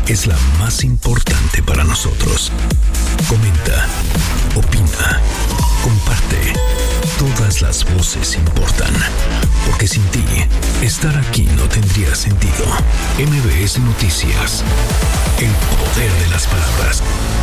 es la más importante para nosotros. Comenta, opina, comparte. Todas las voces importan, porque sin ti, estar aquí no tendría sentido. MBS Noticias, el poder de las palabras.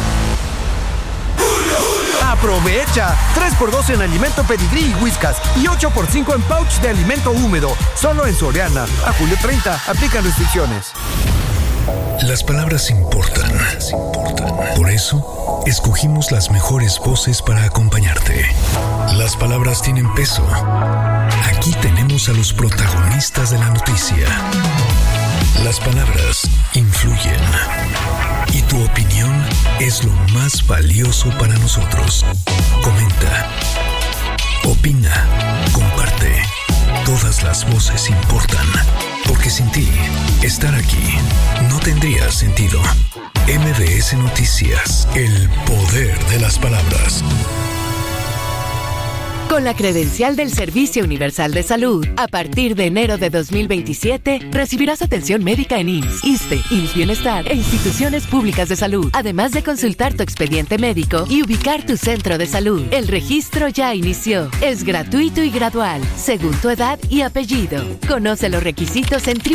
¡Aprovecha! 3x2 en alimento Pedigrí y Whiskas y 8x5 en pouch de alimento húmedo. Solo en Soriana. A julio 30. Aplican restricciones. Las palabras importan. Por eso, escogimos las mejores voces para acompañarte. Las palabras tienen peso. Aquí tenemos a los protagonistas de la noticia. Las palabras influyen. Y tu opinión es lo más valioso para nosotros. Comenta, opina, comparte. Todas las voces importan, porque sin ti, estar aquí no tendría sentido. MBS Noticias, el poder de las palabras. Con la credencial del Servicio Universal de Salud, a partir de enero de 2027, recibirás atención médica en IMSS, ISSSTE, IMSS Bienestar e instituciones públicas de salud, además de consultar tu expediente médico y ubicar tu centro de salud. El registro ya inició. Es gratuito y gradual, según tu edad y apellido. Conoce los requisitos en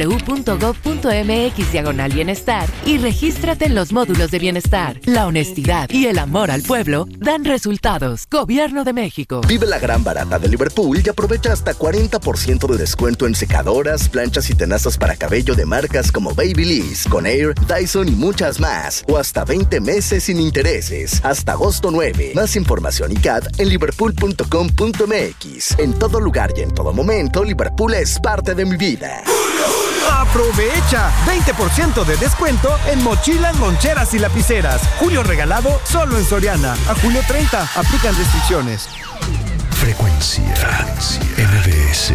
www.gov.mx/bienestar y regístrate en los módulos de bienestar. La honestidad y el amor al pueblo dan resultados. Gobierno de México. Vive la gran barata de Liverpool y aprovecha hasta 40% de descuento en secadoras, planchas y tenazas para cabello de marcas como Babyliss, Conair, Dyson y muchas más. O hasta 20 meses sin intereses. Hasta agosto 9. Más información y CAT en liverpool.com.mx. En todo lugar y en todo momento, Liverpool es parte de mi vida. ¡Aprovecha! 20% de descuento en mochilas, loncheras y lapiceras. Julio regalado solo en Soriana. A julio 30. Aplican restricciones. Frecuencia MBS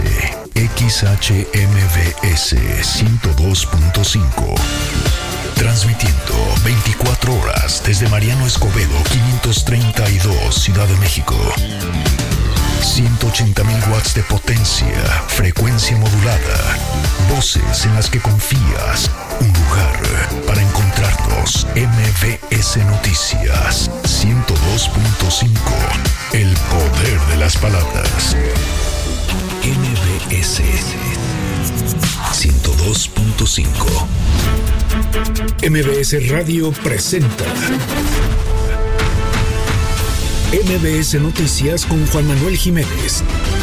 XHMBS 102.5. Transmitiendo 24 horas desde Mariano Escobedo 532, Ciudad de México. 180,000 watts de potencia, frecuencia modulada, voces en las que confías, un lugar para encontrarnos. MBS Noticias 102.5, el poder de las palabras. MBS 102.5. MBS Radio presenta MBS Noticias con Juan Manuel Jiménez.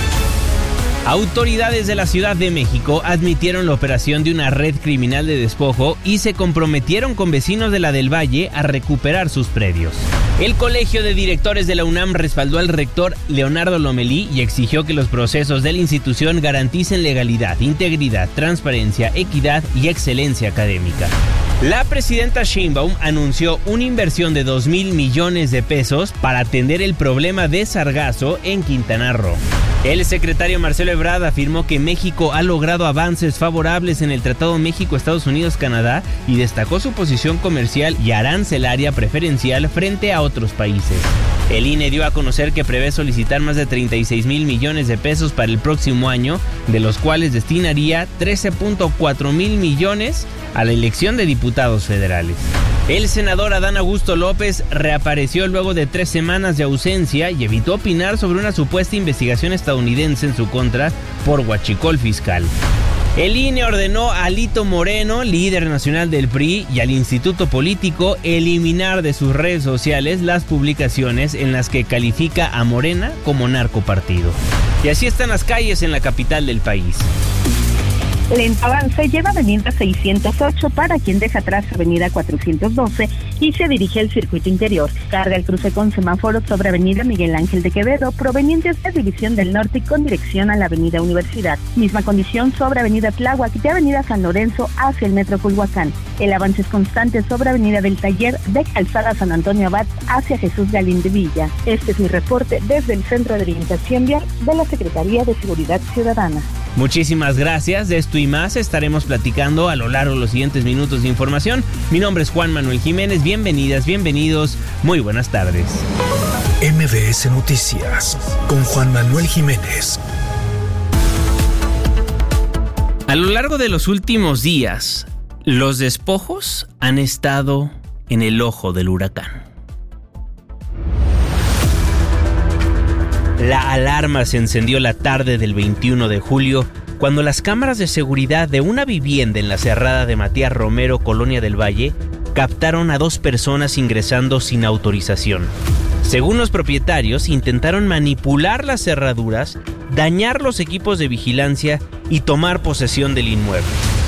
Autoridades de la Ciudad de México admitieron la operación de una red criminal de despojo y se comprometieron con vecinos de la del Valle a recuperar sus predios. El Colegio de Directores de la UNAM respaldó al rector Leonardo Lomelí y exigió que los procesos de la institución garanticen legalidad, integridad, transparencia, equidad y excelencia académica. La presidenta Sheinbaum anunció una inversión de 2,000 millones de pesos para atender el problema de sargazo en Quintana Roo. El secretario Marcelo Ebrard afirmó que México ha logrado avances favorables en el Tratado México-Estados Unidos-Canadá y destacó su posición comercial y arancelaria preferencial frente a otros países. El INE dio a conocer que prevé solicitar más de 36,000 millones de pesos para el próximo año, de los cuales destinaría 13.4 mil millones a la elección de diputados federales. El senador Adán Augusto López reapareció luego de 3 semanas de ausencia y evitó opinar sobre una supuesta investigación estadounidense en su contra por huachicol fiscal. El INE ordenó a Alito Moreno, líder nacional del PRI, y al Instituto Político eliminar de sus redes sociales las publicaciones en las que califica a Morena como narcopartido. Y así están las calles en la capital del país. Lento avance lleva avenida 608 para quien deja atrás avenida 412 y se dirige al circuito interior. Carga el cruce con semáforo sobre avenida Miguel Ángel de Quevedo, provenientes de División del Norte y con dirección a la avenida Universidad. Misma condición sobre avenida Tláhuac de avenida San Lorenzo hacia el metro Culhuacán. El avance es constante sobre avenida del Taller de Calzada San Antonio Abad hacia Jesús Galín de Villa. Este es mi reporte desde el Centro de Orientación Vial de la Secretaría de Seguridad Ciudadana. Muchísimas gracias. De esto y más estaremos platicando a lo largo de los siguientes minutos de información. Mi nombre es Juan Manuel Jiménez. Bienvenidas, bienvenidos. Muy buenas tardes. MBS Noticias con Juan Manuel Jiménez. A lo largo de los últimos días, Los despojos han estado en el ojo del huracán. La alarma se encendió la tarde del 21 de julio cuando las cámaras de seguridad de una vivienda en la cerrada de Matías Romero, Colonia del Valle, captaron a 2 personas ingresando sin autorización. Según los propietarios, intentaron manipular las cerraduras, dañar los equipos de vigilancia y tomar posesión del inmueble.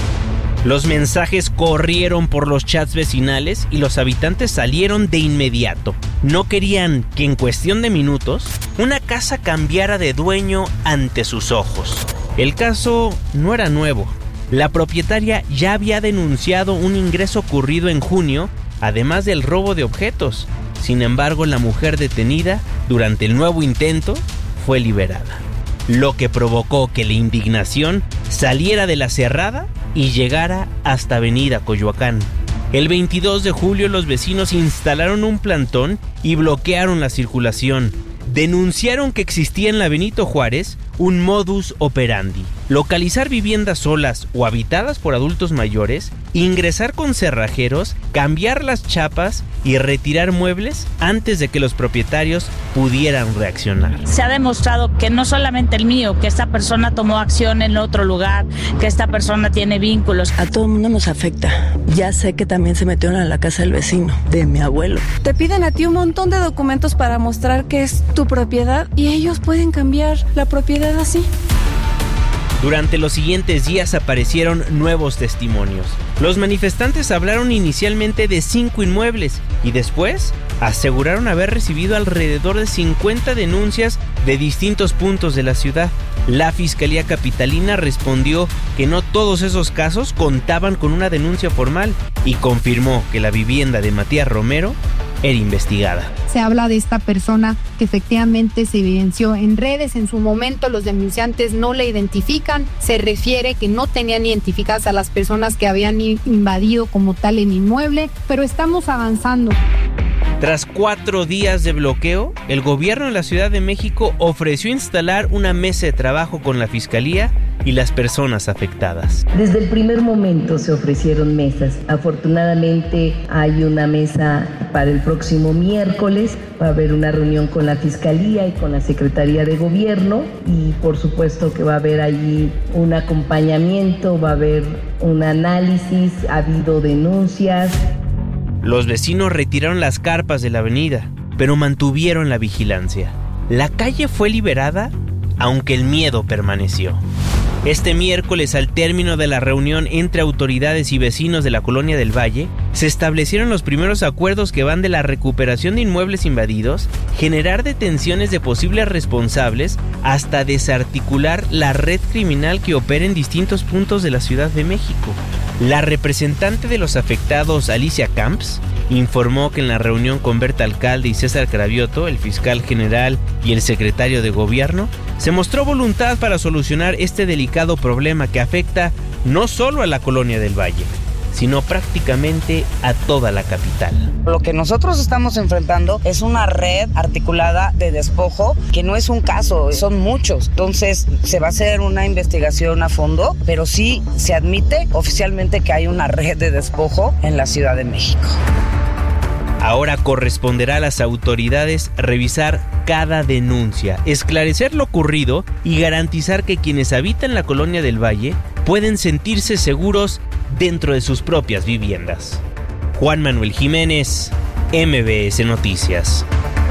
Los mensajes corrieron por los chats vecinales y los habitantes salieron de inmediato. No querían que en cuestión de minutos una casa cambiara de dueño ante sus ojos. El caso no era nuevo. La propietaria ya había denunciado un ingreso ocurrido en junio, además del robo de objetos. Sin embargo, la mujer detenida durante el nuevo intento fue liberada, lo que provocó que la indignación saliera de la cerrada y llegara hasta Avenida Coyoacán. El 22 de julio los vecinos instalaron un plantón y bloquearon la circulación. Denunciaron que existía en la Benito Juárez un modus operandi: localizar viviendas solas o habitadas por adultos mayores, ingresar con cerrajeros, cambiar las chapas y retirar muebles antes de que los propietarios pudieran reaccionar. Se ha demostrado que no solamente el mío, que esta persona tomó acción en otro lugar, que esta persona tiene vínculos. A todo el mundo nos afecta. Ya sé que también se metieron a la casa del vecino, de mi abuelo. Te piden a ti un montón de documentos para mostrar que es tu propiedad y ellos pueden cambiar la propiedad así. Durante los siguientes días aparecieron nuevos testimonios. Los manifestantes hablaron inicialmente de 5 inmuebles y después aseguraron haber recibido alrededor de 50 denuncias de distintos puntos de la ciudad. La Fiscalía Capitalina respondió que no todos esos casos contaban con una denuncia formal y confirmó que la vivienda de Matías Romero era investigada. Se habla de esta persona que efectivamente se evidenció en redes. En su momento los denunciantes no la identifican. Se refiere que no tenían identificadas a las personas que habían invadido como tal el inmueble, pero estamos avanzando. Tras 4 días de bloqueo, el gobierno de la Ciudad de México ofreció instalar una mesa de trabajo con la Fiscalía y las personas afectadas. Desde el primer momento se ofrecieron mesas. Afortunadamente hay una mesa para el próximo miércoles. Va a haber una reunión con la Fiscalía y con la Secretaría de Gobierno y por supuesto que va a haber allí un acompañamiento, va a haber un análisis, ha habido denuncias. Los vecinos retiraron las carpas de la avenida, pero mantuvieron la vigilancia. La calle fue liberada, aunque el miedo permaneció. Este miércoles, al término de la reunión entre autoridades y vecinos de la Colonia del Valle, se establecieron los primeros acuerdos que van de la recuperación de inmuebles invadidos, generar detenciones de posibles responsables, hasta desarticular la red criminal que opera en distintos puntos de la Ciudad de México. La representante de los afectados, Alicia Camps, informó que en la reunión con Berta Alcalde y César Cravioto, el fiscal general y el secretario de gobierno, se mostró voluntad para solucionar este delicado problema que afecta no solo a la Colonia del Valle, sino prácticamente a toda la capital. Lo que nosotros estamos enfrentando es una red articulada de despojo, que no es un caso, son muchos. Entonces se va a hacer una investigación a fondo, pero sí se admite oficialmente que hay una red de despojo en la Ciudad de México. Ahora corresponderá a las autoridades revisar cada denuncia, esclarecer lo ocurrido y garantizar que quienes habitan la Colonia del Valle pueden sentirse seguros dentro de sus propias viviendas. Juan Manuel Jiménez, MBS Noticias.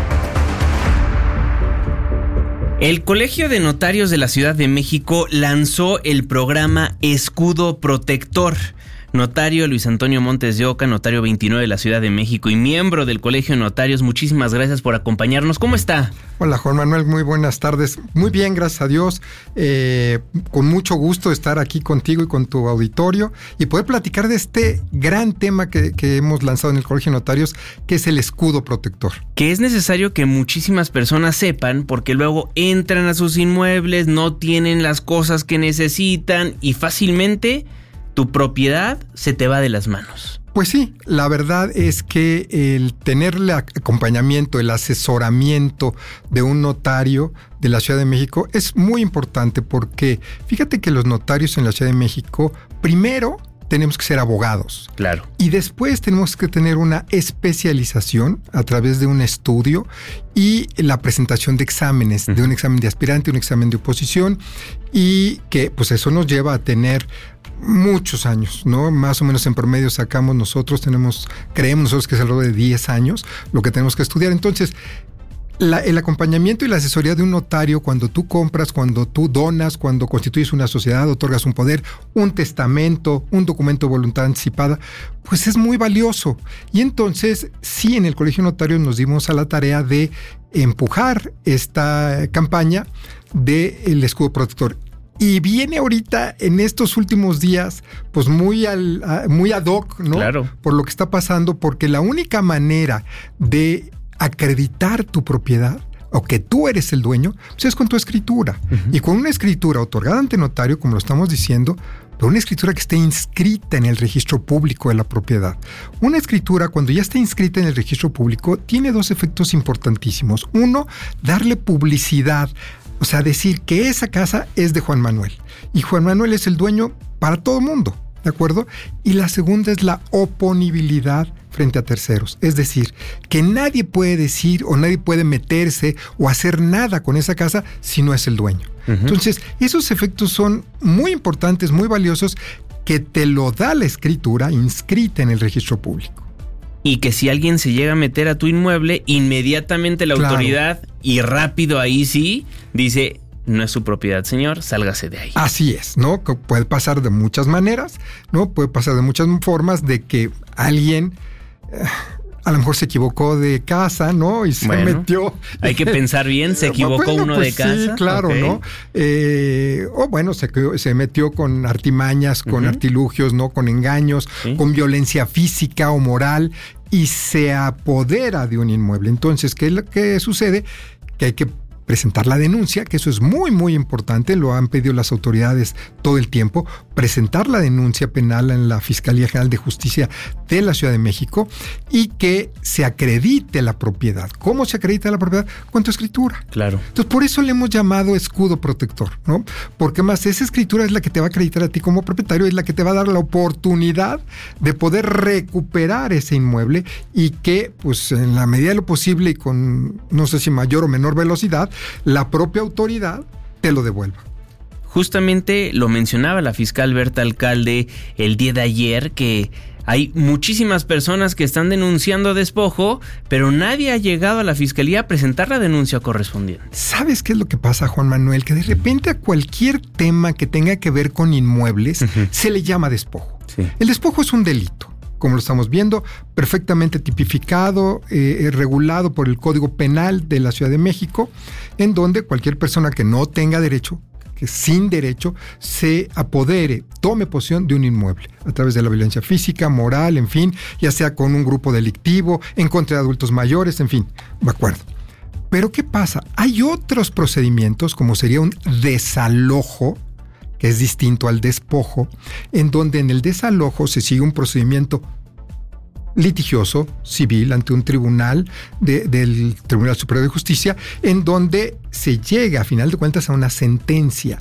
El Colegio de Notarios de la Ciudad de México lanzó el programa Escudo Protector. Notario Luis Antonio Montes de Oca, notario 29 de la Ciudad de México y miembro del Colegio de Notarios, muchísimas gracias por acompañarnos. ¿Cómo está? Hola Juan Manuel, muy buenas tardes. Muy bien, gracias a Dios. Con mucho gusto estar aquí contigo y con tu auditorio y poder platicar de este gran tema que hemos lanzado en el Colegio de Notarios, que es el escudo protector. Que es necesario que muchísimas personas sepan, porque luego entran a sus inmuebles, no tienen las cosas que necesitan y fácilmente tu propiedad se te va de las manos. Pues sí, la verdad es que el tener el acompañamiento, el asesoramiento de un notario de la Ciudad de México es muy importante porque fíjate que los notarios en la Ciudad de México primero tenemos que ser abogados. Claro. Y después tenemos que tener una especialización a través de un estudio y la presentación de exámenes, de un examen de aspirante, un examen de oposición, y que pues eso nos lleva a tener muchos años, ¿no? Más o menos en promedio creemos nosotros que es alrededor de 10 años lo que tenemos que estudiar. Entonces, el acompañamiento y la asesoría de un notario cuando tú compras, cuando tú donas, cuando constituyes una sociedad, otorgas un poder, un testamento, un documento de voluntad anticipada, pues es muy valioso. Y entonces, sí, en el Colegio de Notarios nos dimos a la tarea de empujar esta campaña del escudo protector. Y viene ahorita, en estos últimos días, pues muy ad hoc, ¿no? Claro. Por lo que está pasando, porque la única manera de acreditar tu propiedad o que tú eres el dueño, pues es con tu escritura. Y con una escritura otorgada ante notario, como lo estamos diciendo, pero una escritura que esté inscrita en el registro público de la propiedad. Una escritura, cuando ya está inscrita en el registro público, tiene dos efectos importantísimos. Uno, darle publicidad, o sea, decir que esa casa es de Juan Manuel. Y Juan Manuel es el dueño para todo el mundo, ¿de acuerdo? Y la segunda es la oponibilidad frente a terceros. Es decir, que nadie puede decir o nadie puede meterse o hacer nada con esa casa si no es el dueño. Entonces, esos efectos son muy importantes, muy valiosos, que te lo da la escritura inscrita en el registro público. Y que si alguien se llega a meter a tu inmueble, inmediatamente la autoridad, y rápido ahí sí, dice: no es su propiedad, señor, sálgase de ahí. Así es, ¿no? Puede pasar de muchas maneras, ¿no? Puede pasar de muchas formas, de que alguien a lo mejor se equivocó de casa, ¿no? Y se metió. Hay que pensar bien, se equivocó uno pues de casa. Sí, claro, okay, ¿no? O bueno, se metió con artimañas, con artilugios, ¿no? Con engaños, con violencia física o moral, y se apodera de un inmueble. Entonces, ¿qué sucede? Que hay que presentar la denuncia, que eso es muy, muy importante, lo han pedido las autoridades todo el tiempo, presentar la denuncia penal en la Fiscalía General de Justicia de la Ciudad de México y que se acredite la propiedad. ¿Cómo se acredita la propiedad? Con tu escritura. Claro. Entonces, por eso le hemos llamado escudo protector, ¿no? Porque más esa escritura es la que te va a acreditar a ti como propietario, es la que te va a dar la oportunidad de poder recuperar ese inmueble y que, pues, en la medida de lo posible y con, no sé si mayor o menor velocidad, la propia autoridad te lo devuelva. Justamente lo mencionaba la fiscal Berta Alcalde el día de ayer, que hay muchísimas personas que están denunciando despojo, pero nadie ha llegado a la fiscalía a presentar la denuncia correspondiente. ¿Sabes qué es lo que pasa, Juan Manuel? Que de repente a cualquier tema que tenga que ver con inmuebles se le llama despojo. Sí. El despojo es un delito, como lo estamos viendo, perfectamente tipificado, regulado por el Código Penal de la Ciudad de México, en donde cualquier persona que no tenga derecho, que sin derecho, se apodere, tome posesión de un inmueble, a través de la violencia física, moral, en fin, ya sea con un grupo delictivo, en contra de adultos mayores, en fin, de acuerdo. Pero ¿qué pasa? Hay otros procedimientos, como sería un desalojo, que es distinto al despojo, en donde en el desalojo se sigue un procedimiento litigioso, civil, ante un tribunal del Tribunal Superior de Justicia, en donde se llega, a final de cuentas, a una sentencia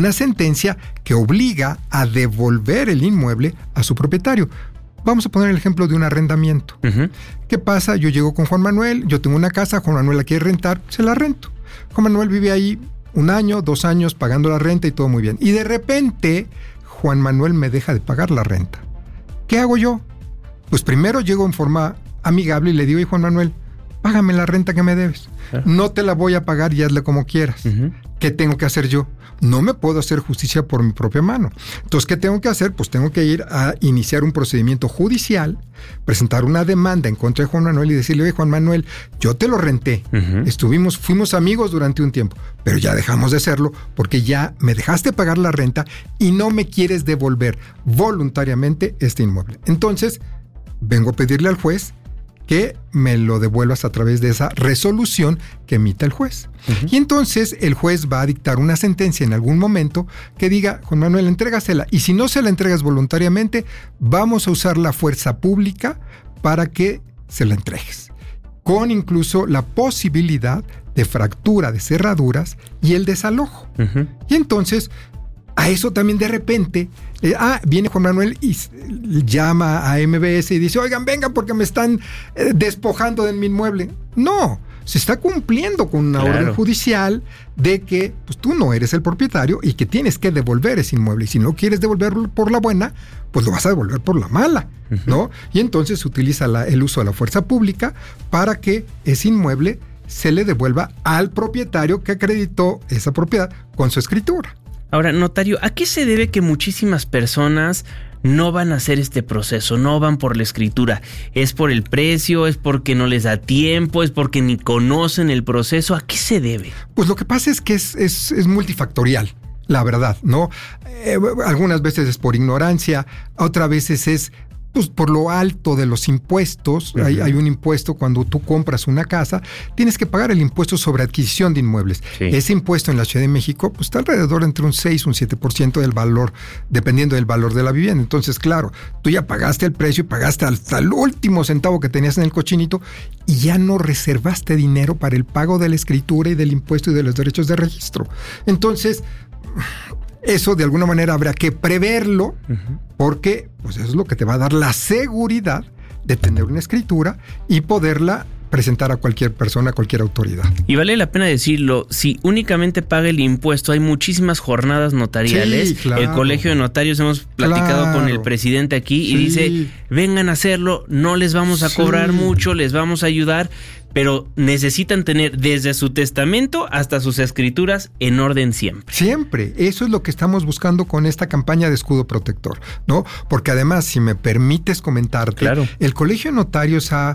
que obliga a devolver el inmueble a su propietario. Vamos a poner el ejemplo de un arrendamiento. ¿Qué pasa? Yo llego con Juan Manuel, yo tengo una casa, Juan Manuel la quiere rentar, se la rento. Juan Manuel vive ahí 1 año, 2 años pagando la renta y todo muy bien. Y de repente, Juan Manuel me deja de pagar la renta. ¿Qué hago yo? Pues primero llego en forma amigable y le digo: Juan Manuel, págame la renta que me debes. No te la voy a pagar y hazle como quieras. ¿Qué tengo que hacer yo? No me puedo hacer justicia por mi propia mano. Entonces, ¿qué tengo que hacer? Pues tengo que ir a iniciar un procedimiento judicial, presentar una demanda en contra de Juan Manuel y decirle: oye, Juan Manuel, yo te lo renté. Fuimos amigos durante un tiempo, pero ya dejamos de serlo porque ya me dejaste pagar la renta y no me quieres devolver voluntariamente este inmueble. Entonces, vengo a pedirle al juez que me lo devuelvas a través de esa resolución que emita el juez. Y entonces el juez va a dictar una sentencia en algún momento que diga: Juan Manuel, entrégasela. Y si no se la entregas voluntariamente, vamos a usar la fuerza pública para que se la entregues, con incluso la posibilidad de fractura de cerraduras y el desalojo. Y entonces A eso también de repente, viene Juan Manuel y llama a MBS y dice, oigan, vengan porque me están despojando de mi inmueble. No, se está cumpliendo con una orden judicial de que pues, tú no eres el propietario y que tienes que devolver ese inmueble. Y si no quieres devolverlo por la buena, pues lo vas a devolver por la mala, ¿no? Y entonces se utiliza el uso de la fuerza pública para que ese inmueble se le devuelva al propietario que acreditó esa propiedad con su escritura. Ahora, notario, ¿a qué se debe que muchísimas personas no van a hacer este proceso, no van por la escritura? ¿Es por el precio? ¿Es porque no les da tiempo? ¿Es porque ni conocen el proceso? ¿A qué se debe? Pues lo que pasa es que es multifactorial, la verdad, ¿no? Algunas veces es por ignorancia, otras veces es pues por lo alto de los impuestos. Hay un impuesto cuando tú compras una casa, tienes que pagar el impuesto sobre adquisición de inmuebles. Sí. Ese impuesto en la Ciudad de México pues está alrededor entre un 6 y un 7% del valor, dependiendo del valor de la vivienda. Entonces, claro, tú ya pagaste el precio y pagaste hasta el último centavo que tenías en el cochinito y ya no reservaste dinero para el pago de la escritura y del impuesto y de los derechos de registro. Entonces, eso de alguna manera habrá que preverlo, porque pues eso es lo que te va a dar la seguridad de tener una escritura y poderla presentar a cualquier persona, a cualquier autoridad. Y vale la pena decirlo, si únicamente paga el impuesto, hay muchísimas jornadas notariales. Sí, claro. El Colegio de Notarios, hemos platicado con el presidente aquí y dice, vengan a hacerlo, no les vamos a cobrar mucho, les vamos a ayudar, pero necesitan tener desde su testamento hasta sus escrituras en orden siempre. Siempre. Eso es lo que estamos buscando con esta campaña de escudo protector, ¿no? Porque además, si me permites comentarte, el Colegio de Notarios ha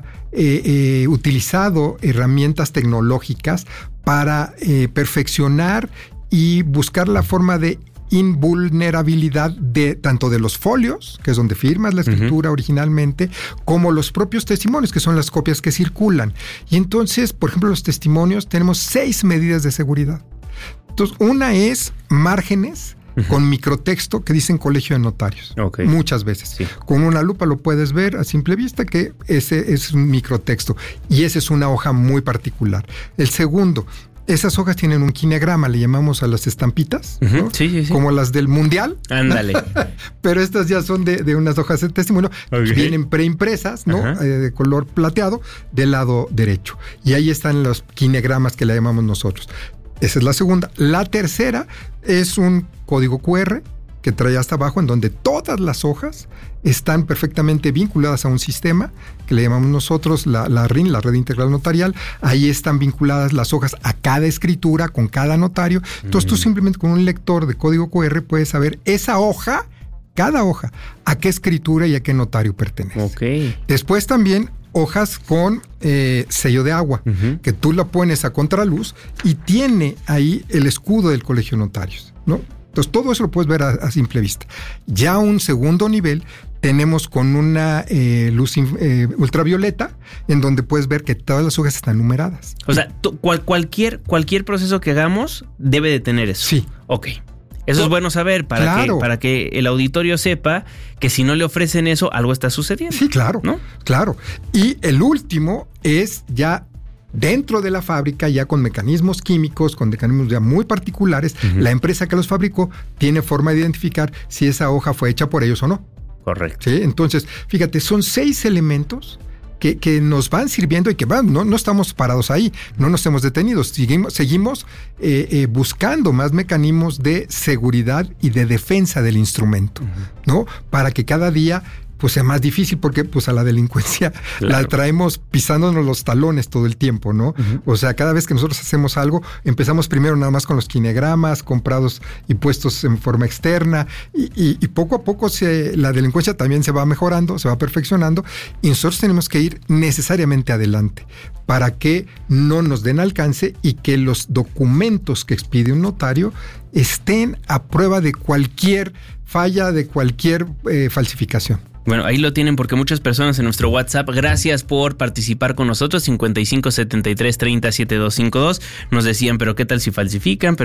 utilizado herramientas tecnológicas para perfeccionar y buscar la forma de invulnerabilidad de tanto de los folios, que es donde firmas la escritura originalmente, como los propios testimonios, que son las copias que circulan. Y entonces, por ejemplo, los testimonios, tenemos 6 medidas de seguridad. Entonces, una es márgenes con microtexto que dicen Colegio de Notarios. Muchas veces. Sí. Con una lupa lo puedes ver a simple vista que ese es un microtexto. Y esa es una hoja muy particular. El segundo, esas hojas tienen un kinegrama, le llamamos a las estampitas, ¿no? Sí. Como las del Mundial. Ándale. Pero estas ya son de unas hojas de testimonio. Vienen preimpresas, ¿no? De color plateado, del lado derecho. Y ahí están los kinegramas que le llamamos nosotros. Esa es la segunda. La tercera es un código QR que trae hasta abajo, en donde todas las hojas están perfectamente vinculadas a un sistema que le llamamos nosotros la RIN, la Red Integral Notarial. Ahí están vinculadas las hojas a cada escritura, con cada notario. Entonces tú simplemente con un lector de código QR puedes saber esa hoja, cada hoja, a qué escritura y a qué notario pertenece. Después también hojas con sello de agua, que tú la pones a contraluz y tiene ahí el escudo del Colegio de Notarios, ¿no? Entonces, todo eso lo puedes ver a simple vista. Ya un segundo nivel tenemos con una luz ultravioleta, en donde puedes ver que todas las hojas están numeradas. O sea, cualquier proceso que hagamos debe de tener eso. Sí. Ok. Eso es bueno saber para que el auditorio sepa que si no le ofrecen eso, algo está sucediendo. Sí, claro, ¿no? Claro. Y el último es ya dentro de la fábrica, ya con mecanismos químicos, con mecanismos ya muy particulares, la empresa que los fabricó tiene forma de identificar si esa hoja fue hecha por ellos o no. Correcto. ¿Sí? Entonces, fíjate, son 6 elementos que nos van sirviendo y que no estamos parados ahí, no nos hemos detenido, seguimos buscando más mecanismos de seguridad y de defensa del instrumento, ¿no? Para que cada día pues sea más difícil, porque pues a la delincuencia la traemos pisándonos los talones todo el tiempo, ¿no? O sea, cada vez que nosotros hacemos algo, empezamos primero nada más con los kinegramas comprados y puestos en forma externa, y poco a poco la delincuencia también se va mejorando, se va perfeccionando, y nosotros tenemos que ir necesariamente adelante para que no nos den alcance y que los documentos que expide un notario estén a prueba de cualquier falla, de cualquier falsificación. Bueno, ahí lo tienen, porque muchas personas en nuestro WhatsApp, gracias por participar con nosotros, 55 73 30 7252, nos decían, pero qué tal si falsifican,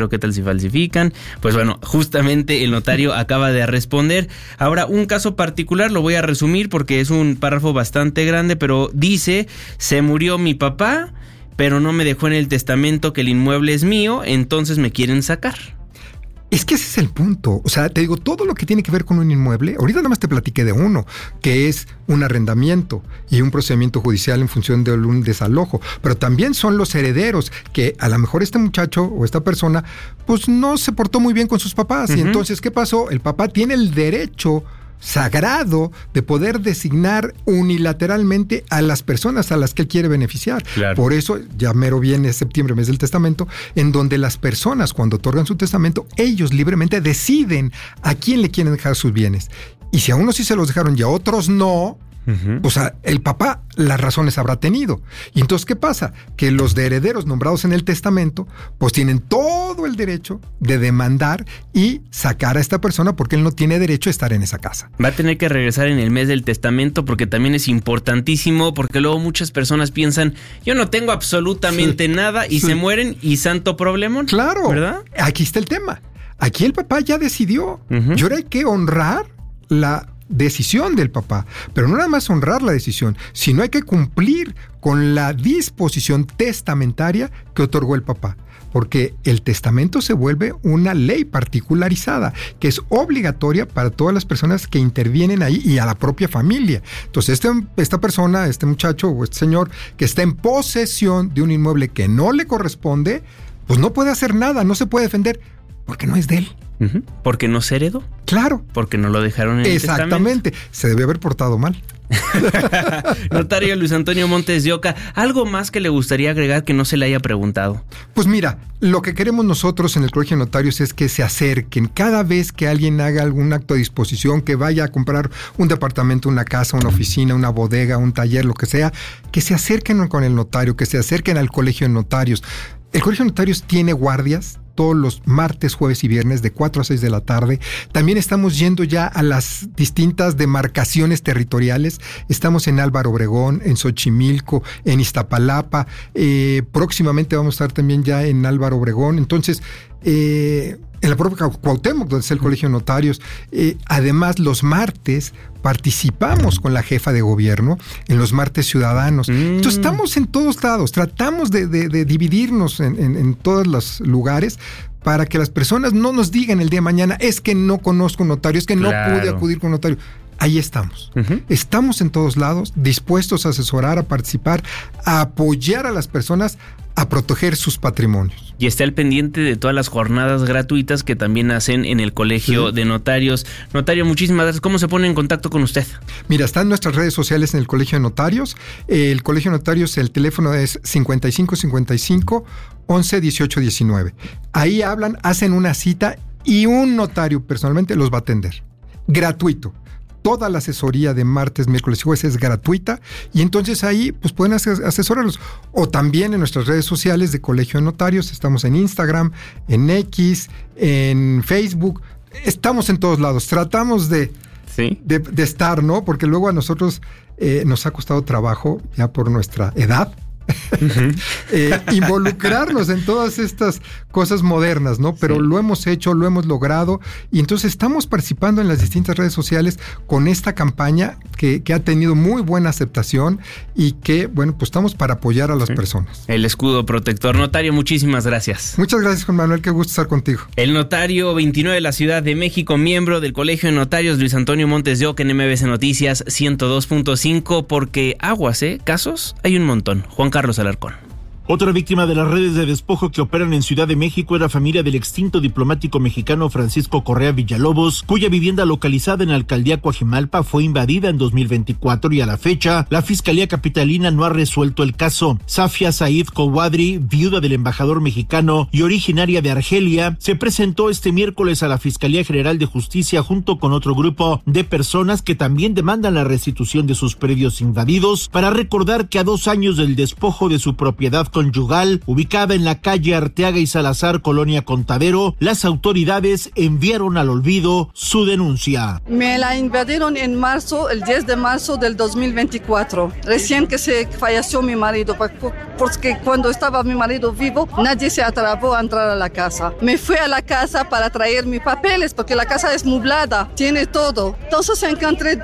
pues bueno, justamente el notario acaba de responder. Ahora, un caso particular, lo voy a resumir porque es un párrafo bastante grande, pero dice, se murió mi papá, pero no me dejó en el testamento que el inmueble es mío, entonces me quieren sacar. Es que ese es el punto. O sea, te digo, todo lo que tiene que ver con un inmueble, ahorita nada más te platiqué de uno, que es un arrendamiento y un procedimiento judicial en función de un desalojo, pero también son los herederos, que a lo mejor este muchacho o esta persona, pues no se portó muy bien con sus papás. Y entonces, ¿qué pasó? El papá tiene el derecho sagrado de poder designar unilateralmente a las personas a las que él quiere beneficiar. Claro. Por eso, ya mero viene septiembre, mes del testamento, en donde las personas, cuando otorgan su testamento, ellos libremente deciden a quién le quieren dejar sus bienes. Y si a unos sí se los dejaron y a otros no, pues el papá las razones habrá tenido. Y entonces, ¿qué pasa? Que los de herederos nombrados en el testamento, pues tienen todo el derecho de demandar y sacar a esta persona porque él no tiene derecho a estar en esa casa. Va a tener que regresar en el mes del testamento porque también es importantísimo, porque luego muchas personas piensan, yo no tengo absolutamente nada y se mueren y santo problemón. Claro, ¿verdad? Aquí está el tema. Aquí el papá ya decidió. Y ahora hay que honrar la decisión del papá, pero no nada más honrar la decisión, sino hay que cumplir con la disposición testamentaria que otorgó el papá, porque el testamento se vuelve una ley particularizada, que es obligatoria para todas las personas que intervienen ahí y a la propia familia. Entonces, esta persona, este muchacho o este señor que está en posesión de un inmueble que no le corresponde, pues no puede hacer nada, no se puede defender, porque no es de él. ¿Porque no se heredó? Claro. Porque no lo dejaron en el testamento. Exactamente. Se debe haber portado mal. Notario Luis Antonio Montes de Oca, ¿algo más que le gustaría agregar que no se le haya preguntado? Pues mira, lo que queremos nosotros en el Colegio de Notarios es que se acerquen cada vez que alguien haga algún acto de disposición, que vaya a comprar un departamento, una casa, una oficina, una bodega, un taller, lo que sea, que se acerquen con el notario, que se acerquen al Colegio de Notarios. El Colegio de Notarios tiene guardias todos los martes, jueves y viernes de 4 a 6 de la tarde. También estamos yendo ya a las distintas demarcaciones territoriales. Estamos en Álvaro Obregón, en Xochimilco, en Iztapalapa. Próximamente vamos a estar también ya en Álvaro Obregón. Entonces, en la propia Cuauhtémoc, donde está el Colegio de Notarios. Además, los martes participamos con la jefa de gobierno en los martes ciudadanos. Entonces, estamos en todos lados. Tratamos de dividirnos en todos los lugares para que las personas no nos digan el día de mañana, es que no conozco un notario, es que no pude acudir con un notario. Ahí estamos. Estamos en todos lados, dispuestos a asesorar, a participar, a apoyar a las personas a proteger sus patrimonios. Y está al pendiente de todas las jornadas gratuitas que también hacen en el Colegio de Notarios. Notario, muchísimas gracias. ¿Cómo se pone en contacto con usted? Mira, están nuestras redes sociales en el Colegio de Notarios. El Colegio de Notarios, el teléfono es 5555 11 18 19. Ahí hablan, hacen una cita y un notario personalmente los va a atender. Gratuito. Toda la asesoría de martes, miércoles y jueves es gratuita y entonces ahí pues pueden asesorarlos. O también en nuestras redes sociales de Colegio de Notarios, estamos en Instagram, en X, en Facebook, estamos en todos lados. Tratamos de estar, ¿no? Porque luego a nosotros nos ha costado trabajo, ya por nuestra edad, involucrarnos en todas estas cosas modernas, ¿no? Pero lo hemos hecho, lo hemos logrado y entonces estamos participando en las distintas redes sociales con esta campaña que ha tenido muy buena aceptación y que, bueno, pues estamos para apoyar a las personas. El escudo protector. Notario, muchísimas gracias. Muchas gracias, Juan Manuel, qué gusto estar contigo. El notario 29 de la Ciudad de México, miembro del Colegio de Notarios, Luis Antonio Montes de Oca, en MBC Noticias 102.5, porque aguas, casos hay un montón. Juan Carlos Alarcón. Otra víctima de las redes de despojo que operan en Ciudad de México era familia del extinto diplomático mexicano Francisco Correa Villalobos, cuya vivienda localizada en la alcaldía Coajimalpa fue invadida en 2024 y a la fecha, la Fiscalía Capitalina no ha resuelto el caso. Safia Said Kowadri, viuda del embajador mexicano y originaria de Argelia, se presentó este miércoles a la Fiscalía General de Justicia junto con otro grupo de personas que también demandan la restitución de sus predios invadidos para recordar que a 2 años del despojo de su propiedad conyugal, ubicada en la calle Arteaga y Salazar, Colonia Contadero, las autoridades enviaron al olvido su denuncia. Me la invadieron en marzo, el 10 de marzo del 2024, recién que se falleció mi marido, porque cuando estaba mi marido vivo, nadie se atrevó a entrar a la casa. Me fui a la casa para traer mis papeles, porque la casa es nublada, tiene todo. Entonces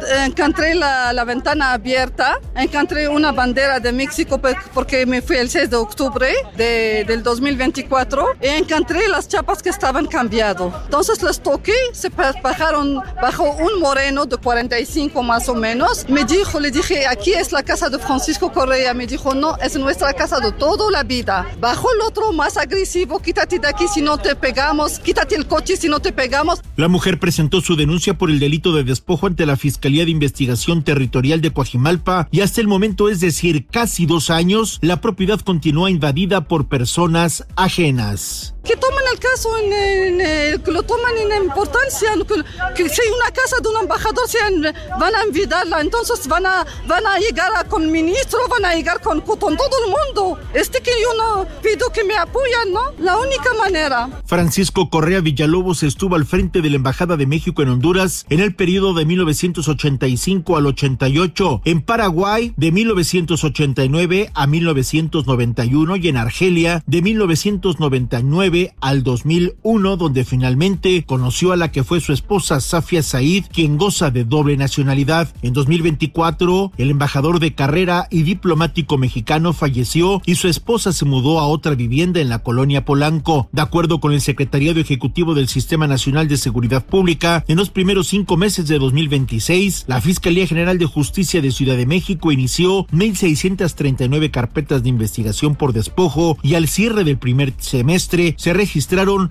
encontré la ventana abierta, encontré una bandera de México, porque me fui el 6 de octubre del 2024 y encontré las chapas que estaban cambiadas. Entonces las toqué, se bajaron bajo un moreno de 45 más o menos. Le dije, aquí es la casa de Francisco Correa. Me dijo, no, es nuestra casa de toda la vida. Bajó el otro más agresivo, quítate de aquí si no te pegamos, quítate el coche si no te pegamos. La mujer presentó su denuncia por el delito de despojo ante la Fiscalía de Investigación Territorial de Coajimalpa y hasta el momento, es decir, casi 2 años, la propiedad continúa invadida por personas ajenas. Que toman el caso, que lo toman en importancia, que si hay una casa de un embajador van a invadirla, entonces van a llegar con el ministro, van a llegar con todo el mundo. Que yo no pido que me apoyen, ¿no? La única manera. Francisco Correa Villalobos estuvo al frente de la Embajada de México en Honduras en el periodo de 1985 al 88, en Paraguay de 1989 a 1991 y en Argelia de 1999 al 2001, donde finalmente conoció a la que fue su esposa Safia Said, quien goza de doble nacionalidad. En 2024, el embajador de carrera y diplomático mexicano falleció y su esposa se mudó a otra vivienda en la colonia Polanco. De acuerdo con el Secretariado Ejecutivo del Sistema Nacional de Seguridad Pública, en los primeros 5 meses de 2026, la Fiscalía General de Justicia de Ciudad de México inició 1,639 carpetas de investigación por despojo y al cierre del primer semestre se registraron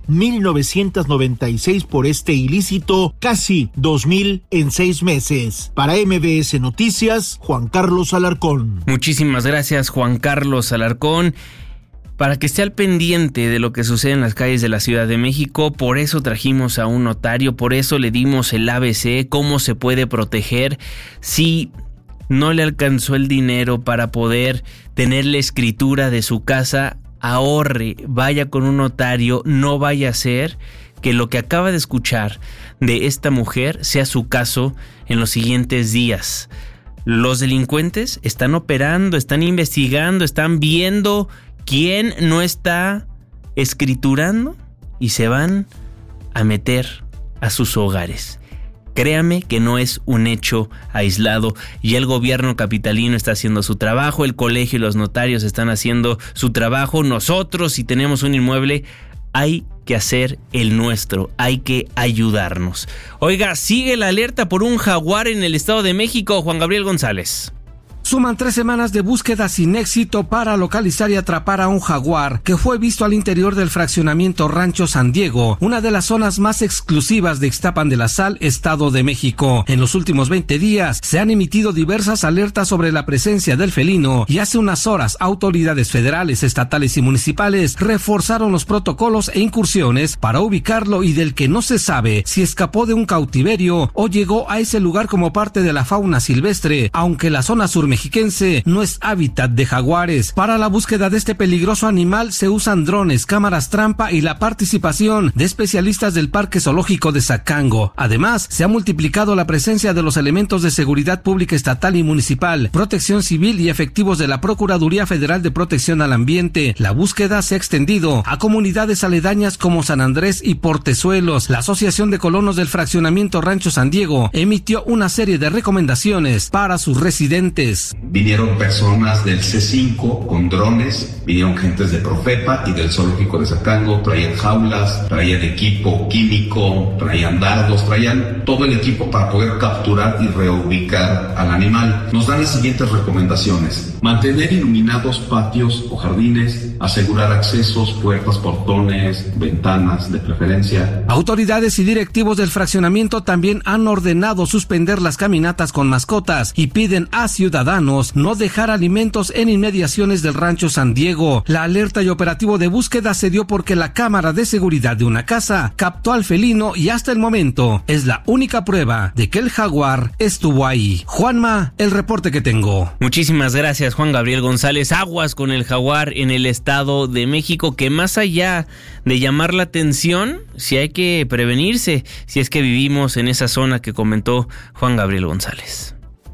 1,996 por este ilícito, casi 2,000 en 6 meses. Para MBS Noticias, Juan Carlos Alarcón. Muchísimas gracias, Juan Carlos Alarcón. Para que esté al pendiente de lo que sucede en las calles de la Ciudad de México, por eso trajimos a un notario, por eso le dimos el ABC, cómo se puede proteger si no le alcanzó el dinero para poder tener la escritura de su casa. Ahorre, vaya con un notario, no vaya a ser que lo que acaba de escuchar de esta mujer sea su caso en los siguientes días. Los delincuentes están operando, están investigando, están viendo quién no está escriturando y se van a meter a sus hogares. Créame que no es un hecho aislado y el gobierno capitalino está haciendo su trabajo, el colegio y los notarios están haciendo su trabajo. Nosotros, si tenemos un inmueble, hay que hacer el nuestro, hay que ayudarnos. Oiga, sigue la alerta por un jaguar en el Estado de México, Juan Gabriel González. Suman 3 semanas de búsqueda sin éxito para localizar y atrapar a un jaguar que fue visto al interior del fraccionamiento Rancho San Diego, una de las zonas más exclusivas de Ixtapan de la Sal, Estado de México. En los últimos 20 días se han emitido diversas alertas sobre la presencia del felino y hace unas horas autoridades federales, estatales y municipales reforzaron los protocolos e incursiones para ubicarlo y del que no se sabe si escapó de un cautiverio o llegó a ese lugar como parte de la fauna silvestre, aunque la zona sur mexiquense no es hábitat de jaguares. Para la búsqueda de este peligroso animal se usan drones, cámaras trampa y la participación de especialistas del Parque Zoológico de Zacango. Además, se ha multiplicado la presencia de los elementos de seguridad pública estatal y municipal, protección civil y efectivos de la Procuraduría Federal de Protección al Ambiente. La búsqueda se ha extendido a comunidades aledañas como San Andrés y Portezuelos. La Asociación de Colonos del Fraccionamiento Rancho San Diego emitió una serie de recomendaciones para sus residentes. Vinieron personas del C5 con drones, vinieron gentes de Profepa y del Zoológico de Zacango, traían jaulas, traían equipo químico, traían dardos, traían todo el equipo para poder capturar y reubicar al animal. Nos dan las siguientes recomendaciones: mantener iluminados patios o jardines, asegurar accesos, puertas, portones, ventanas de preferencia. Autoridades y directivos del fraccionamiento también han ordenado suspender las caminatas con mascotas y piden a ciudadanos no dejar alimentos en inmediaciones del Rancho San Diego. La alerta y operativo de búsqueda se dio porque la cámara de seguridad de una casa captó al felino y hasta el momento es la única prueba de que el jaguar estuvo ahí. Juanma, el reporte que tengo. Muchísimas gracias, Juan Gabriel González. Aguas con el jaguar en el Estado de México, que más allá de llamar la atención, sí hay que prevenirse si es que vivimos en esa zona que comentó Juan Gabriel González.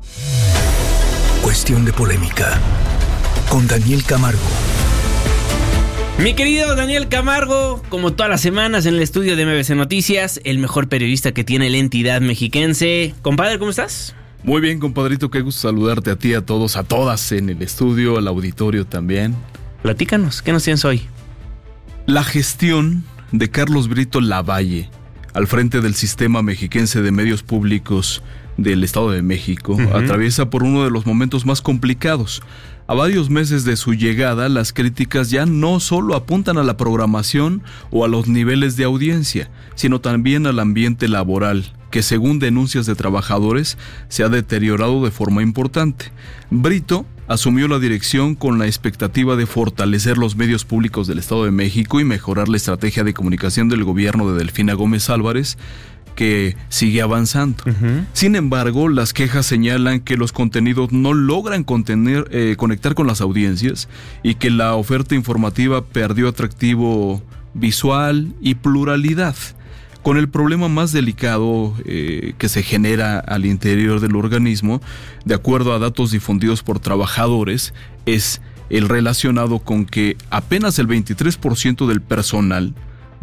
Cuestión de polémica con Daniel Camargo. Mi querido Daniel Camargo, como todas las semanas en el estudio de MBC Noticias, el mejor periodista que tiene la entidad mexiquense. Compadre, ¿cómo estás? Muy bien, compadrito, qué gusto saludarte a ti, a todos, a todas en el estudio, al auditorio también. Platícanos, ¿qué nos tienes hoy? La gestión de Carlos Brito Lavalle al frente del Sistema Mexiquense de Medios Públicos del Estado de México atraviesa por uno de los momentos más complicados. A varios meses de su llegada, las críticas ya no solo apuntan a la programación o a los niveles de audiencia, sino también al ambiente laboral, que según denuncias de trabajadores se ha deteriorado de forma importante. Brito asumió la dirección con la expectativa de fortalecer los medios públicos del Estado de México y mejorar la estrategia de comunicación del gobierno de Delfina Gómez Álvarez, que sigue avanzando. Sin embargo, las quejas señalan que los contenidos no logran conectar con las audiencias y que la oferta informativa perdió atractivo visual y pluralidad. Con el problema más delicado que se genera al interior del organismo, de acuerdo a datos difundidos por trabajadores, es el relacionado con que apenas el 23% del personal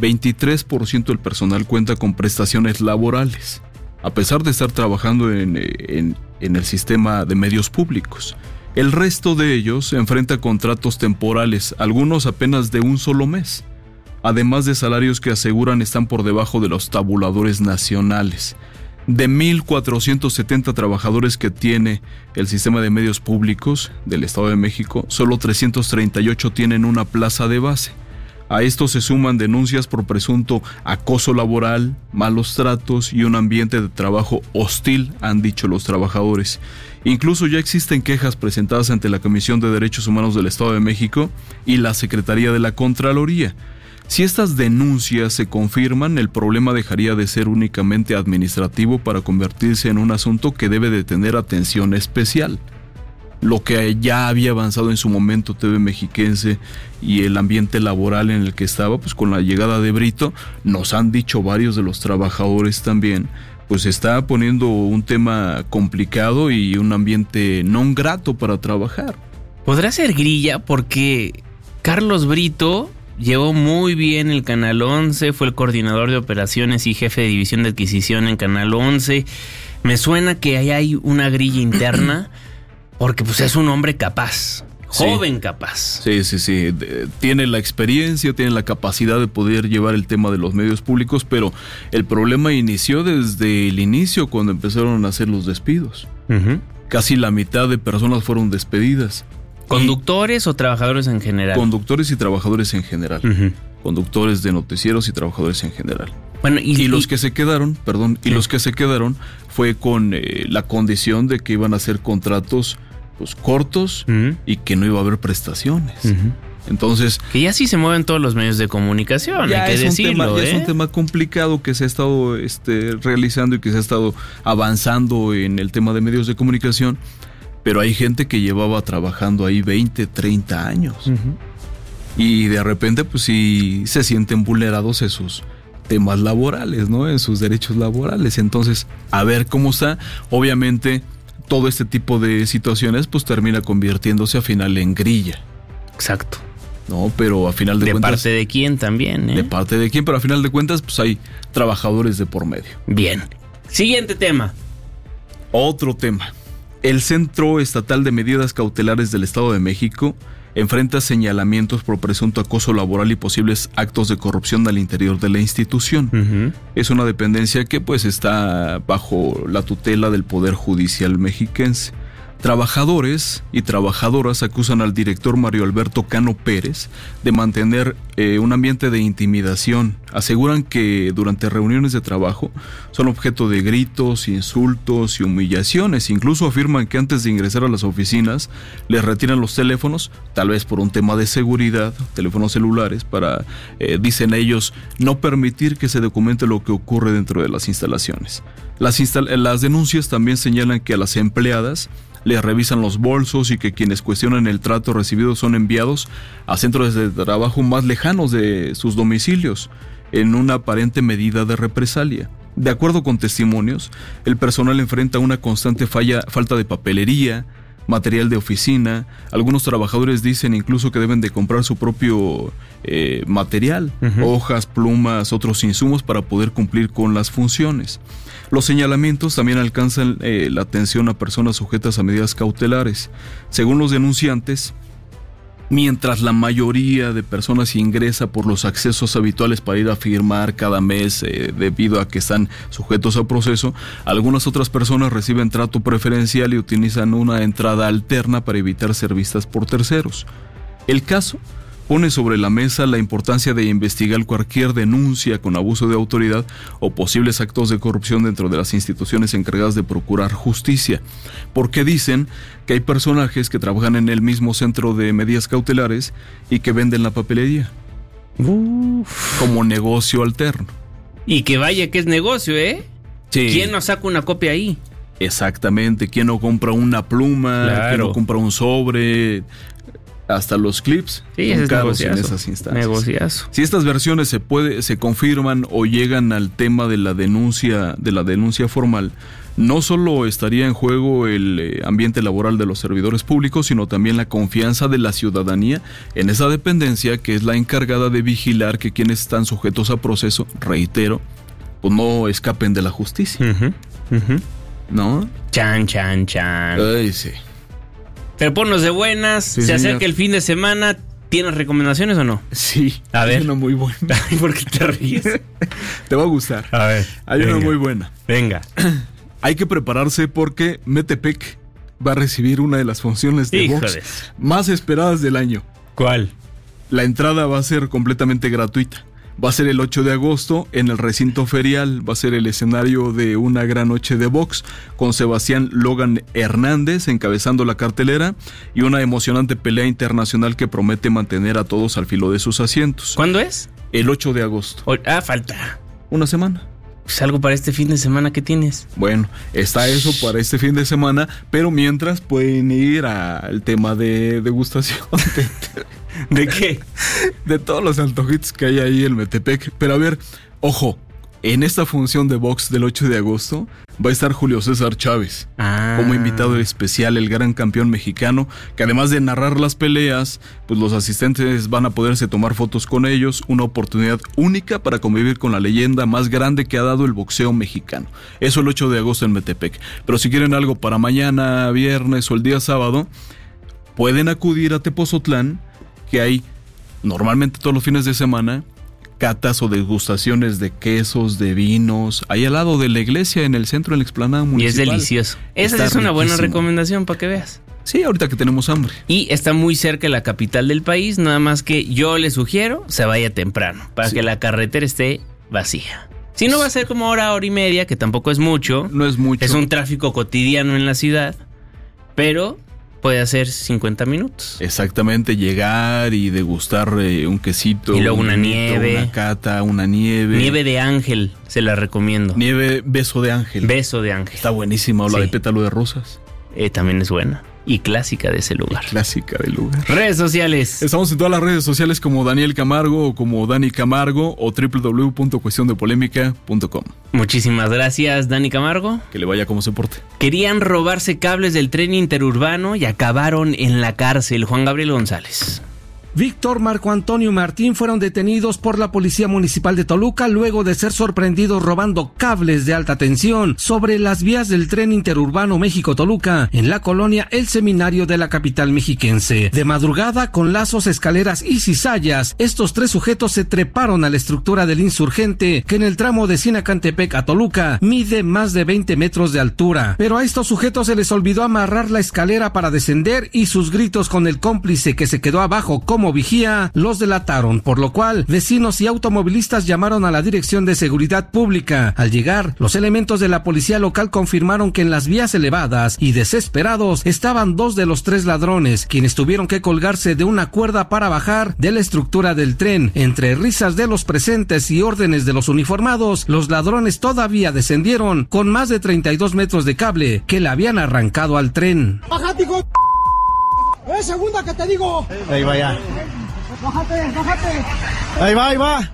cuenta con prestaciones laborales, a pesar de estar trabajando en el sistema de medios públicos. El resto de ellos enfrenta contratos temporales, algunos apenas de un solo mes, además de salarios que aseguran están por debajo de los tabuladores nacionales. De 1,470 trabajadores que tiene el sistema de medios públicos del Estado de México, solo 338 tienen una plaza de base. A esto se suman denuncias por presunto acoso laboral, malos tratos y un ambiente de trabajo hostil, han dicho los trabajadores. Incluso ya existen quejas presentadas ante la Comisión de Derechos Humanos del Estado de México y la Secretaría de la Contraloría. Si estas denuncias se confirman, el problema dejaría de ser únicamente administrativo para convertirse en un asunto que debe de tener atención especial. Lo que ya había avanzado en su momento TV Mexiquense y el ambiente laboral en el que estaba, pues con la llegada de Brito, nos han dicho varios de los trabajadores también, pues está poniendo un tema complicado y un ambiente no grato para trabajar. ¿Podrá ser grilla? Porque Carlos Brito llevó muy bien el Canal 11, fue el coordinador de operaciones y jefe de división de adquisición en Canal 11. Me suena que ahí hay una grilla interna. Porque pues es un hombre capaz, joven capaz. Sí. Tiene la experiencia, tiene la capacidad de poder llevar el tema de los medios públicos, pero el problema inició desde el inicio cuando empezaron a hacer los despidos. Casi la mitad de personas fueron despedidas. ¿Conductores o trabajadores en general? Conductores y trabajadores en general. Conductores de noticieros y trabajadores en general. Bueno, y los que se quedaron, los que se quedaron fue con la condición de que iban a hacer contratos pues cortos y que no iba a haber prestaciones. Entonces, que ya sí se mueven todos los medios de comunicación, hay que decirlo. Es un tema complicado que se ha estado realizando y que se ha estado avanzando en el tema de medios de comunicación, pero hay gente que llevaba trabajando ahí 20, 30 años. Y de repente pues sí se sienten vulnerados esos temas laborales, ¿no? En sus derechos laborales. Entonces, a ver cómo está. Obviamente, todo este tipo de situaciones pues termina convirtiéndose a final en grilla. Exacto. No, pero a final de cuentas... ¿De parte de quién también? De parte de quién, pero a final de cuentas pues hay trabajadores de por medio. Bien. Siguiente tema. Otro tema. El Centro Estatal de Medidas Cautelares del Estado de México enfrenta señalamientos por presunto acoso laboral y posibles actos de corrupción al interior de la institución. Es una dependencia que pues está bajo la tutela del Poder Judicial mexiquense. Trabajadores y trabajadoras acusan al director Mario Alberto Cano Pérez de mantener un ambiente de intimidación. Aseguran que durante reuniones de trabajo son objeto de gritos, insultos y humillaciones. Incluso afirman que antes de ingresar a las oficinas les retiran los teléfonos, tal vez por un tema de seguridad, teléfonos celulares, para, dicen ellos, no permitir que se documente lo que ocurre dentro de las instalaciones. Las denuncias también señalan que a las empleadas les revisan los bolsos y que quienes cuestionan el trato recibido son enviados a centros de trabajo más lejanos de sus domicilios, en una aparente medida de represalia. De acuerdo con testimonios, el personal enfrenta una constante falta de papelería, material de oficina. Algunos trabajadores dicen incluso que deben de comprar su propio material, hojas, plumas, otros insumos para poder cumplir con las funciones. Los señalamientos también alcanzan la atención a personas sujetas a medidas cautelares. Según los denunciantes, mientras la mayoría de personas ingresa por los accesos habituales para ir a firmar cada mes debido a que están sujetos a proceso, algunas otras personas reciben trato preferencial y utilizan una entrada alterna para evitar ser vistas por terceros. El caso pone sobre la mesa la importancia de investigar cualquier denuncia con abuso de autoridad o posibles actos de corrupción dentro de las instituciones encargadas de procurar justicia, porque dicen que hay personajes que trabajan en el mismo centro de medidas cautelares y que venden la papelería como negocio alterno. Y que vaya que es negocio, ¿eh? Sí. ¿Quién nos saca una copia ahí? Exactamente, ¿quién no compra una pluma? Claro. ¿Quién no compra un sobre? Hasta los clips son caros en esas instancias. Negociazo. Si estas versiones se confirman o llegan al tema de la denuncia formal, no solo estaría en juego el ambiente laboral de los servidores públicos, sino también la confianza de la ciudadanía en esa dependencia que es la encargada de vigilar que quienes están sujetos a proceso, reitero, pues no escapen de la justicia. ¿No? Chan. Ay, sí. Pero ponnos de buenas, Sí, se acerca señor. el fin de semana. ¿Tienes recomendaciones o no? Sí. A ver. Hay una muy buena. ¿Por qué te ríes? Te va a gustar. A ver. Hay una muy buena. Venga. Hay que prepararse porque Metepec va a recibir una de las funciones de box Híjoles. más esperadas del año. ¿Cuál? La entrada va a ser completamente gratuita. Va a ser el 8 de agosto en el recinto ferial. Va a ser el escenario de una gran noche de box con Sebastián Logan Hernández encabezando la cartelera y una emocionante pelea internacional que promete mantener a todos al filo de sus asientos. ¿Cuándo es? El 8 de agosto. Falta Una semana. Pues algo para este fin de semana que tienes. Bueno, está eso para este fin de semana, pero mientras pueden ir al tema de degustación. ¿De qué? De todos los antojitos que hay ahí en Metepec. Pero a ver, ojo, en esta función de box del 8 de agosto va a estar Julio César Chávez como invitado especial, el gran campeón mexicano, que además de narrar las peleas, pues los asistentes van a poderse tomar fotos con ellos, una oportunidad única para convivir con la leyenda más grande que ha dado el boxeo mexicano. Eso el 8 de agosto en Metepec. Pero si quieren algo para mañana, viernes o el día sábado, pueden acudir a Tepozotlán, que hay normalmente todos los fines de semana catas o degustaciones de quesos, de vinos, ahí al lado de la iglesia, en el centro, en la explanada municipal. Y es delicioso. Esa es una buena recomendación para que veas. Sí, ahorita que tenemos hambre. Y está muy cerca de la capital del país, nada más que yo le sugiero se vaya temprano, para que la carretera esté vacía. Si no, va a ser como hora y media, que tampoco es mucho. No es mucho. Es un tráfico cotidiano en la ciudad, pero puede hacer 50 minutos. Exactamente, llegar y degustar un quesito. Y luego una nieve. Una cata, una nieve. Nieve de ángel, se la recomiendo. Nieve beso de ángel. Beso de ángel. Está buenísima, o la de pétalo de rosas. También es buena. Y clásica de ese lugar. Clásica del lugar. Redes sociales. Estamos en todas las redes sociales como Daniel Camargo o como Dani Camargo o www.cuestiondepolémica.com. Muchísimas gracias, Dani Camargo. Que le vaya como se porte. Querían robarse cables del tren interurbano y acabaron en la cárcel. Juan Gabriel González. Víctor Marco Antonio Martín fueron detenidos por la Policía Municipal de Toluca luego de ser sorprendidos robando cables de alta tensión sobre las vías del tren interurbano México-Toluca en la colonia El Seminario de la capital mexiquense. De madrugada, con lazos, escaleras y cizallas, estos tres sujetos se treparon a la estructura del insurgente que en el tramo de Sinacantepec a Toluca mide más de 20 metros de altura. Pero a estos sujetos se les olvidó amarrar la escalera para descender y sus gritos con el cómplice que se quedó abajo como vigía los delataron, por lo cual vecinos y automovilistas llamaron a la Dirección de Seguridad Pública. Al llegar, los elementos de la policía local confirmaron que en las vías elevadas y desesperados estaban dos de los tres ladrones, quienes tuvieron que colgarse de una cuerda para bajar de la estructura del tren. Entre risas de los presentes y órdenes de los uniformados, los ladrones todavía descendieron con más de 32 metros de cable que le habían arrancado al tren. ¡Bájate, hijo! ¡Es segunda que te digo! Ahí va ya. ¡Bájate, bájate! Ahí va, ahí va. ¡Ay,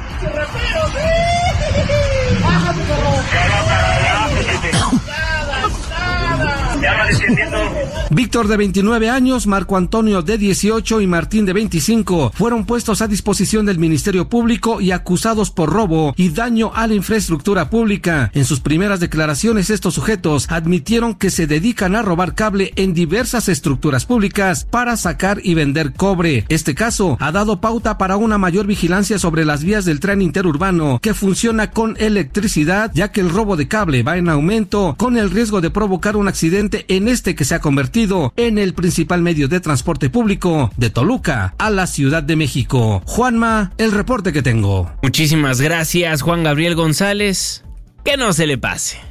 ¡bájate, perro! Ya va descendiendo. Víctor, de 29 años, Marco Antonio, de 18 y Martín, de 25, fueron puestos a disposición del Ministerio Público y acusados por robo y daño a la infraestructura pública. En sus primeras declaraciones, estos sujetos admitieron que se dedican a robar cable en diversas estructuras públicas para sacar y vender cobre. Este caso ha dado pauta para una mayor vigilancia sobre las vías del tren interurbano que funciona con electricidad, ya que el robo de cable va en aumento, con el riesgo de provocar un accidente en este que se ha convertido en el principal medio de transporte público de Toluca a la Ciudad de México. Juanma, el reporte que tengo. Muchísimas gracias, Juan Gabriel González. Que no se le pase.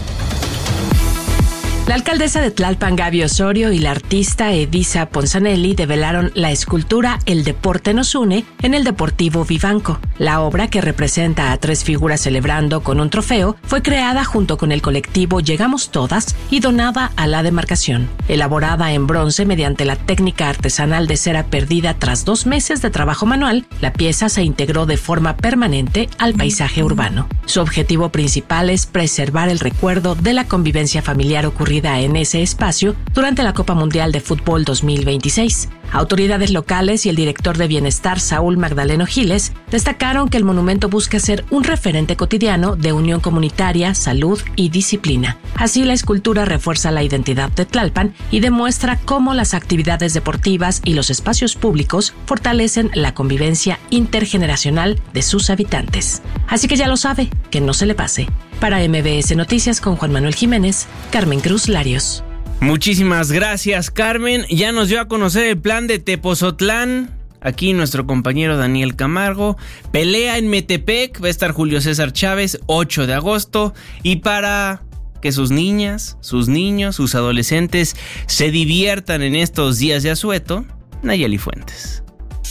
La alcaldesa de Tlalpan, Gaby Osorio, y la artista Edisa Ponzanelli develaron la escultura El Deporte Nos Une en el Deportivo Vivanco. La obra, que representa a 3 figuras celebrando con un trofeo, fue creada junto con el colectivo Llegamos Todas y donada a la demarcación. Elaborada en bronce mediante la técnica artesanal de cera perdida tras 2 meses de trabajo manual, la pieza se integró de forma permanente al paisaje urbano. Su objetivo principal es preservar el recuerdo de la convivencia familiar ocurrida en ese espacio durante la Copa Mundial de Fútbol 2026. Autoridades locales y el director de Bienestar, Saúl Magdaleno Giles, destacaron que el monumento busca ser un referente cotidiano de unión comunitaria, salud y disciplina. Así, la escultura refuerza la identidad de Tlalpan y demuestra cómo las actividades deportivas y los espacios públicos fortalecen la convivencia intergeneracional de sus habitantes. Así que ya lo sabe, que no se le pase. Para MBS Noticias con Juan Manuel Jiménez, Carmen Cruz Larios. Muchísimas gracias, Carmen. Ya nos dio a conocer el plan de Tepozotlán. Aquí nuestro compañero Daniel Camargo. Pelea en Metepec. Va a estar Julio César Chávez, 8 de agosto. Y para que sus niñas, sus niños, sus adolescentes se diviertan en estos días de asueto, Nayeli Fuentes.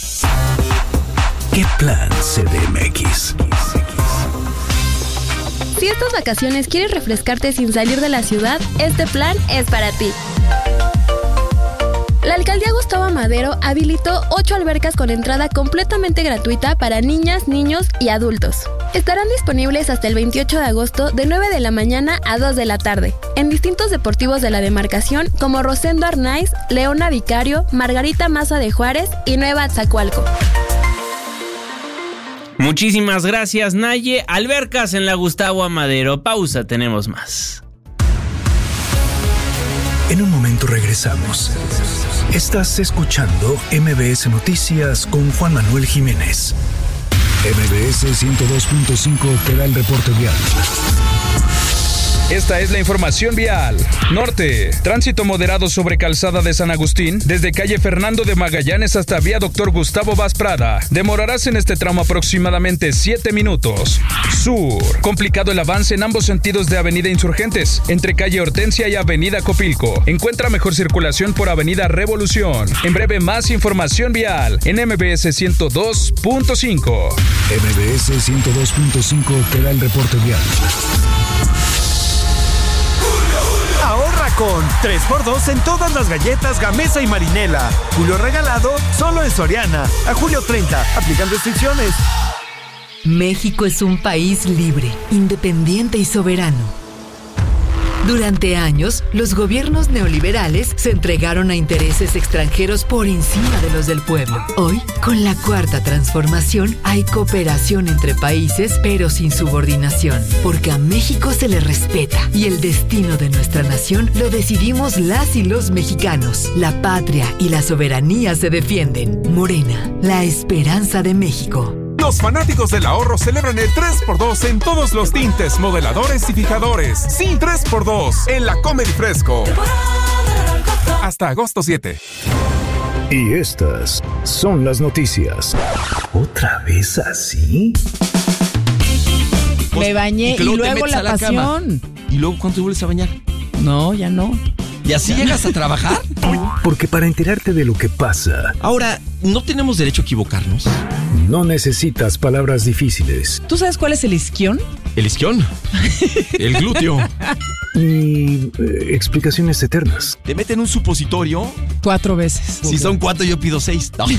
¿Qué plan CDMX? Si estas vacaciones quieres refrescarte sin salir de la ciudad, este plan es para ti. La alcaldía Gustavo Madero habilitó 8 albercas con entrada completamente gratuita para niñas, niños y adultos. Estarán disponibles hasta el 28 de agosto de 9 de la mañana a 2 de la tarde, en distintos deportivos de la demarcación como Rosendo Arnaiz, Leona Vicario, Margarita Maza de Juárez y Nueva Atzacoalco. Muchísimas gracias, Naye. Albercas en la Gustavo Amadero. Pausa, tenemos más. En un momento regresamos. Estás escuchando MBS Noticias con Juan Manuel Jiménez. MBS 102.5 te da el reporte vial. Esta es la información vial. Norte, tránsito moderado sobre Calzada de San Agustín, desde calle Fernando de Magallanes hasta vía Doctor Gustavo Vaz Prada. Demorarás en este tramo aproximadamente 7 minutos. Sur, complicado el avance en ambos sentidos de Avenida Insurgentes, entre calle Hortensia y Avenida Copilco. Encuentra mejor circulación por Avenida Revolución. En breve, más información vial en MBS 102.5. MBS 102.5 te da el reporte vial. Ahorra con 3x2 en todas las galletas Gamesa y Marinela. Julio regalado solo en Soriana. A julio 30. Aplican restricciones. México es un país libre, independiente y soberano. Durante años, los gobiernos neoliberales se entregaron a intereses extranjeros por encima de los del pueblo. Hoy, con la Cuarta Transformación, hay cooperación entre países, pero sin subordinación, porque a México se le respeta y el destino de nuestra nación lo decidimos las y los mexicanos. La patria y la soberanía se defienden. Morena, la esperanza de México. Los fanáticos del ahorro celebran el 3x2 en todos los tintes, modeladores y fijadores. Sí, 3x2 en la Comedy Fresco. Hasta agosto 7. Y estas son las noticias. ¿Otra vez así? Me bañé y luego la pasión. ¿Y luego cuándo te vuelves a bañar? No, ya no. ¿Y así llegas a trabajar? Porque para enterarte de lo que pasa... Ahora, ¿no tenemos derecho a equivocarnos? No necesitas palabras difíciles. ¿Tú sabes cuál es el isquión? ¿El isquión? El glúteo. Ni explicaciones eternas. ¿Te meten un supositorio? 4 veces. Si son 4, yo pido 6. No.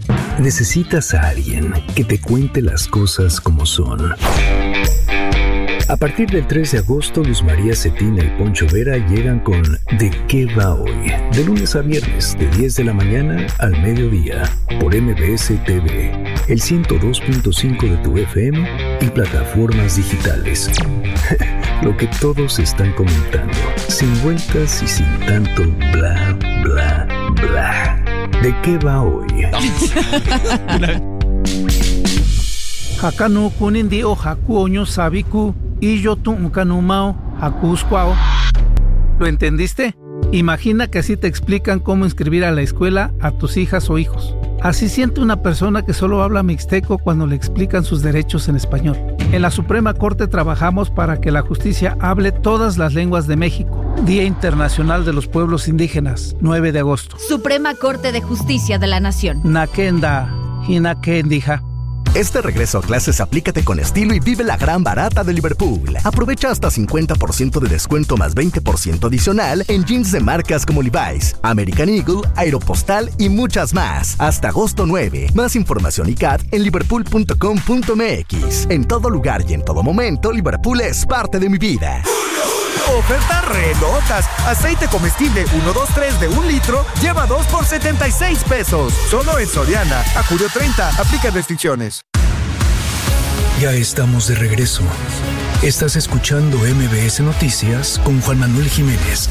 Necesitas a alguien que te cuente las cosas como son. A partir del 3 de agosto, Luz María Cetina y Poncho Vera llegan con ¿De qué va hoy? De lunes a viernes, de 10 de la mañana al mediodía, por MBS TV, el 102.5 de tu FM y plataformas digitales. Lo que todos están comentando, sin vueltas y sin tanto bla, bla, bla. ¿De qué va hoy? Hakanu kunindi o hakuoño sabiku y yo tu kanumao hakusquao. ¿Lo entendiste? Imagina que así te explican cómo inscribir a la escuela a tus hijas o hijos. Así siente una persona que solo habla mixteco cuando le explican sus derechos en español. En la Suprema Corte trabajamos para que la justicia hable todas las lenguas de México. Día Internacional de los Pueblos Indígenas, 9 de agosto. Suprema Corte de Justicia de la Nación. Nakenda, hinakendija. Este regreso a clases aplícate con estilo y vive la gran barata de Liverpool. Aprovecha hasta 50% de descuento más 20% adicional en jeans de marcas como Levi's, American Eagle, Aeropostale y muchas más. Hasta agosto 9. Más información y CAT en liverpool.com.mx. En todo lugar y en todo momento, Liverpool es parte de mi vida. Ofertas re locas. Aceite comestible 123 de 1 litro, lleva 2 por 76 pesos. Solo en Soriana. A julio 30. Aplica restricciones. Ya estamos de regreso. Estás escuchando MBS Noticias con Juan Manuel Jiménez.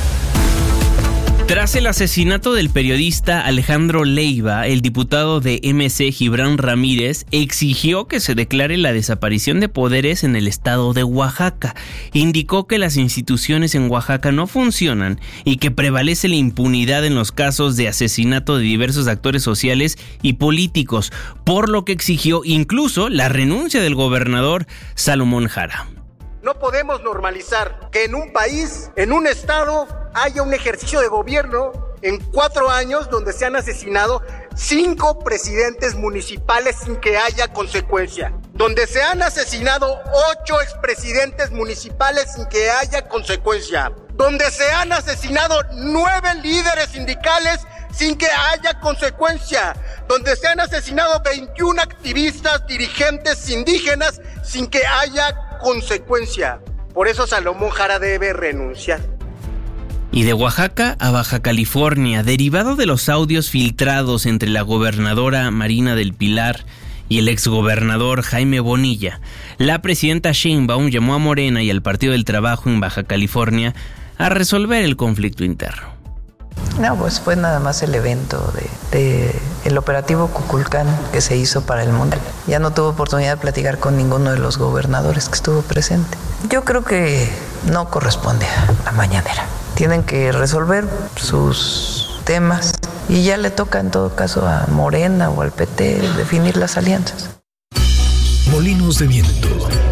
Tras el asesinato del periodista Alejandro Leiva, el diputado de MC Gibran Ramírez exigió que se declare la desaparición de poderes en el estado de Oaxaca. Indicó que las instituciones en Oaxaca no funcionan y que prevalece la impunidad en los casos de asesinato de diversos actores sociales y políticos, por lo que exigió incluso la renuncia del gobernador Salomón Jara. No podemos normalizar que en un país, en un estado, haya un ejercicio de gobierno en 4 años donde se han asesinado 5 presidentes municipales sin que haya consecuencia. Donde se han asesinado 8 expresidentes municipales sin que haya consecuencia. Donde se han asesinado 9 líderes sindicales sin que haya consecuencia. Donde se han asesinado 21 activistas, dirigentes indígenas sin que haya consecuencia. Por eso Salomón Jara debe renunciar. Y de Oaxaca a Baja California, derivado de los audios filtrados entre la gobernadora Marina del Pilar y el exgobernador Jaime Bonilla, la presidenta Sheinbaum llamó a Morena y al Partido del Trabajo en Baja California a resolver el conflicto interno. No, pues fue nada más el evento de el operativo Cuculcán que se hizo para el Mundial. Ya no tuve oportunidad de platicar con ninguno de los gobernadores que estuvo presente. Yo creo que no corresponde a la mañanera. Tienen que resolver sus temas y ya le toca en todo caso a Morena o al PT definir las alianzas. Molinos de Viento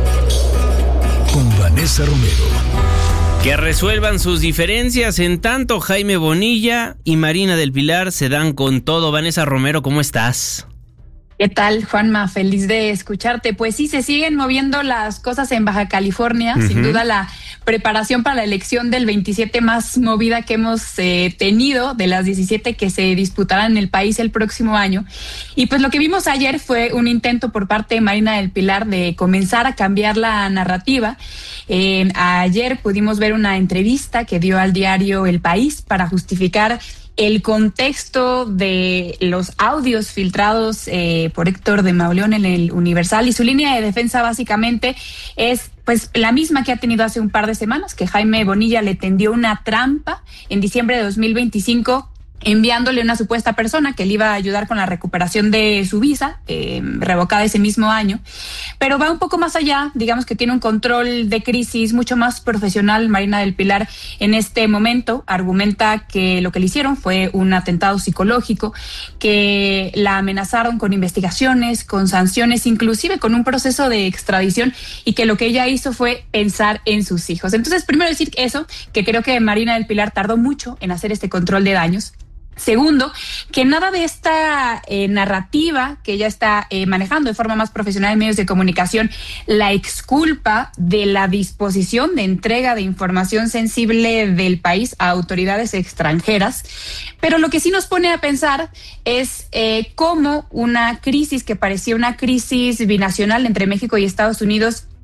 con Vanessa Romero. Que resuelvan sus diferencias, en tanto Jaime Bonilla y Marina del Pilar se dan con todo. Vanessa Romero, ¿cómo estás? ¿Qué tal, Juanma? Feliz de escucharte. Pues sí, se siguen moviendo las cosas en Baja California. Sin duda la preparación para la elección del 27 más movida que hemos tenido, de las 17 que se disputarán en el país el próximo año. Y pues lo que vimos ayer fue un intento por parte de Marina del Pilar de comenzar a cambiar la narrativa. Ayer pudimos ver una entrevista que dio al diario El País para justificar el contexto de los audios filtrados por Héctor de Mauleón en el Universal, y su línea de defensa básicamente es pues la misma que ha tenido hace un par de semanas, que Jaime Bonilla le tendió una trampa en diciembre de 2025 enviándole una supuesta persona que le iba a ayudar con la recuperación de su visa, revocada ese mismo año, pero va un poco más allá. Digamos que tiene un control de crisis mucho más profesional Marina del Pilar en este momento. Argumenta que lo que le hicieron fue un atentado psicológico, que la amenazaron con investigaciones, con sanciones, inclusive con un proceso de extradición, y que lo que ella hizo fue pensar en sus hijos. Entonces, primero decir eso, que creo que Marina del Pilar tardó mucho en hacer este control de daños. Segundo, que nada de esta narrativa que ella está manejando de forma más profesional en medios de comunicación la exculpa de la disposición de entrega de información sensible del país a autoridades extranjeras. Pero lo que sí nos pone a pensar es cómo una crisis que parecía una crisis binacional entre México y Estados Unidos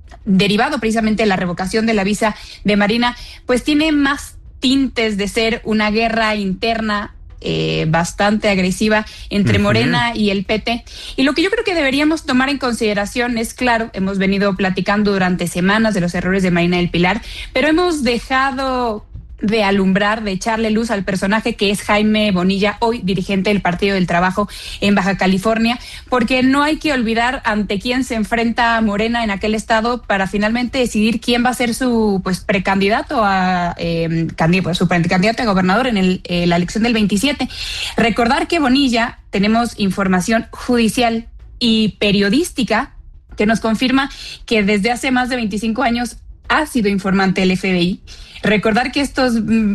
derivado precisamente de la revocación de la visa de Marina, pues tiene más tintes de ser una guerra interna bastante agresiva entre Morena y el PT. Y lo que yo creo que deberíamos tomar en consideración es, claro, hemos venido platicando durante semanas de los errores de Marina del Pilar, pero hemos dejado de alumbrar, de echarle luz al personaje que es Jaime Bonilla, hoy dirigente del Partido del Trabajo en Baja California, porque no hay que olvidar ante quién se enfrenta Morena en aquel estado para finalmente decidir quién va a ser su precandidato a su precandidato a gobernador en la elección del 27. Recordar que Bonilla, tenemos información judicial y periodística que nos confirma que desde hace más de 25 años ha sido informante del FBI. Recordar que estos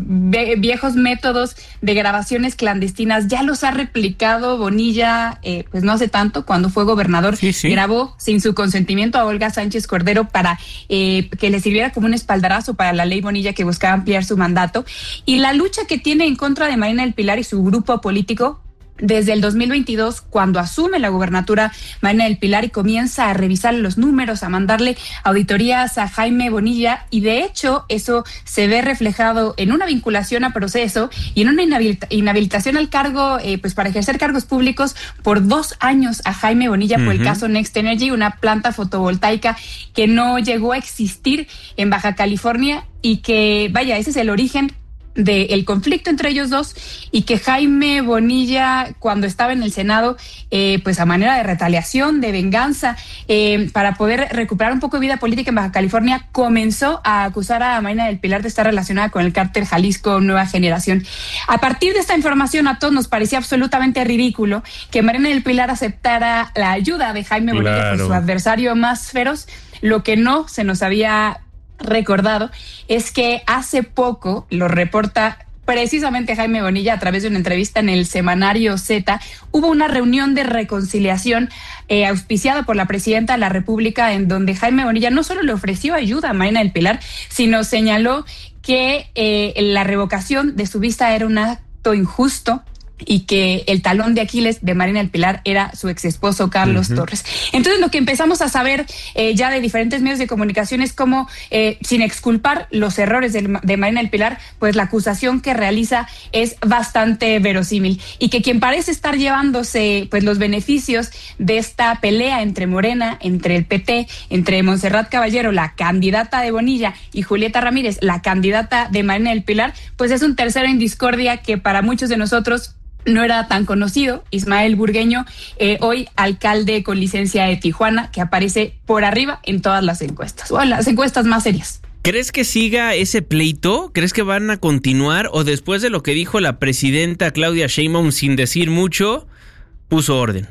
viejos métodos de grabaciones clandestinas ya los ha replicado Bonilla, pues no hace tanto, cuando fue gobernador. Grabó sin su consentimiento a Olga Sánchez Cordero para que le sirviera como un espaldarazo para la ley Bonilla que buscaba ampliar su mandato. Y la lucha que tiene en contra de Marina del Pilar y su grupo político desde el 2022, cuando asume la gubernatura Marina del Pilar y comienza a revisar los números, a mandarle auditorías a Jaime Bonilla, y de hecho eso se ve reflejado en una vinculación a proceso y en una inhabilitación al cargo, pues para ejercer cargos públicos por 2 años a Jaime Bonilla por el caso Next Energy, una planta fotovoltaica que no llegó a existir en Baja California y que, vaya, ese es el origen del conflicto entre ellos dos, y que Jaime Bonilla, cuando estaba en el Senado, pues a manera de retaliación, de venganza, para poder recuperar un poco de vida política en Baja California, comenzó a acusar a Marina del Pilar de estar relacionada con el cártel Jalisco Nueva Generación. A partir de esta información, a todos nos parecía absolutamente ridículo que Marina del Pilar aceptara la ayuda de Jaime Bonilla por su adversario más feroz. Lo que no se nos había recordado es que hace poco, lo reporta precisamente Jaime Bonilla a través de una entrevista en el semanario Z, hubo una reunión de reconciliación auspiciada por la presidenta de la República, en donde Jaime Bonilla no solo le ofreció ayuda a Marina del Pilar, sino señaló que la revocación de su visa era un acto injusto y que el talón de Aquiles de Marina del Pilar era su ex esposo Carlos Torres. Entonces lo que empezamos a saber ya de diferentes medios de comunicación es cómo, sin exculpar los errores de Marina del Pilar, pues la acusación que realiza es bastante verosímil, y que quien parece estar llevándose pues los beneficios de esta pelea entre Morena, entre el PT, entre Montserrat Caballero, la candidata de Bonilla, y Julieta Ramírez, la candidata de Marina del Pilar, pues es un tercero en discordia que para muchos de nosotros no era tan conocido, Ismael Burgueño, hoy alcalde con licencia de Tijuana, que aparece por arriba en todas las encuestas, o en las encuestas más serias. ¿Crees que siga ese pleito? ¿Crees que van a continuar? ¿O después de lo que dijo la presidenta Claudia Sheinbaum, sin decir mucho, puso orden?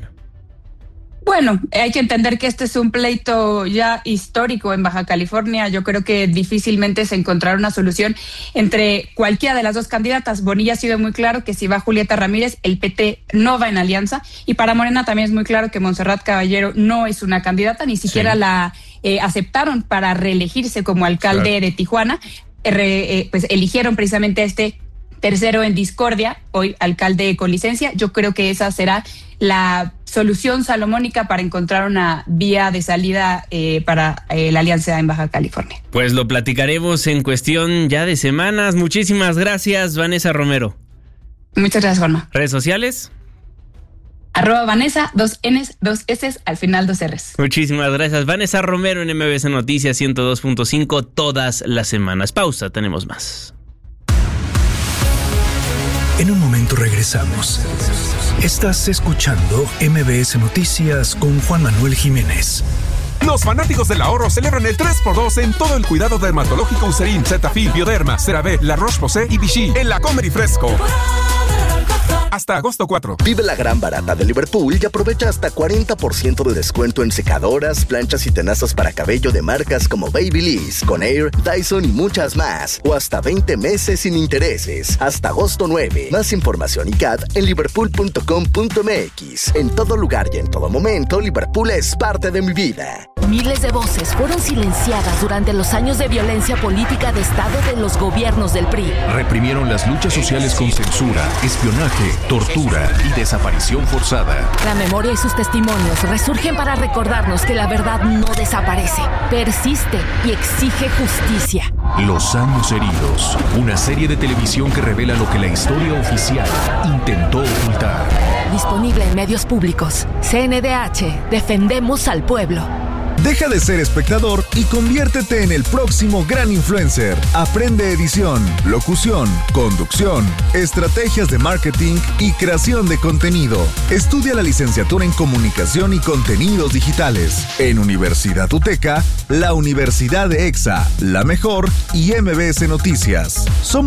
Bueno, hay que entender que este es un pleito ya histórico en Baja California. Yo creo que difícilmente se encontrará una solución entre cualquiera de las dos candidatas. Bonilla ha sido muy claro que si va Julieta Ramírez, el PT no va en alianza. Y para Morena también es muy claro que Montserrat Caballero no es una candidata, ni siquiera la aceptaron para reelegirse como alcalde de Tijuana. Pues eligieron precisamente a este tercero en discordia, hoy alcalde con licencia. Yo creo que esa será la solución salomónica para encontrar una vía de salida para la alianza en Baja California. Pues lo platicaremos en cuestión ya de semanas. Muchísimas gracias, Vanessa Romero. Muchas gracias, Juanma. ¿Redes sociales? @Vanessa, 2 Ns, 2 S, al final 2 Rs. Muchísimas gracias. Vanessa Romero en MBS Noticias 102.5 todas las semanas. Pausa, tenemos más. En un momento regresamos. Estás escuchando MBS Noticias con Juan Manuel Jiménez. Los fanáticos del ahorro celebran el 3x2 en todo el cuidado dermatológico Eucerin, Cetaphil, Bioderma, CeraVe, La Roche-Posay y Vichy en la Comer y Fresco. Hasta agosto 4. Vive la gran barata de Liverpool y aprovecha hasta 40% de descuento en secadoras, planchas y tenazas para cabello de marcas como Babyliss, Conair, Dyson y muchas más. O hasta 20 meses sin intereses. Hasta agosto 9. Más información y CAT en liverpool.com.mx. En todo lugar y en todo momento, Liverpool es parte de mi vida. Miles de voces fueron silenciadas durante los años de violencia política de Estado de los gobiernos del PRI. Reprimieron las luchas sociales con censura, espionaje, tortura y desaparición forzada. La memoria y sus testimonios resurgen para recordarnos que la verdad no desaparece, persiste y exige justicia. Los años heridos, una serie de televisión que revela lo que la historia oficial intentó ocultar. Disponible en medios públicos. CNDH, defendemos al pueblo. Deja de ser espectador y conviértete en el próximo gran influencer. Aprende edición, locución, conducción, estrategias de marketing y creación de contenido. Estudia la licenciatura en Comunicación y Contenidos Digitales. En Universidad UTECA, la Universidad de EXA, La Mejor y MBS Noticias. Somos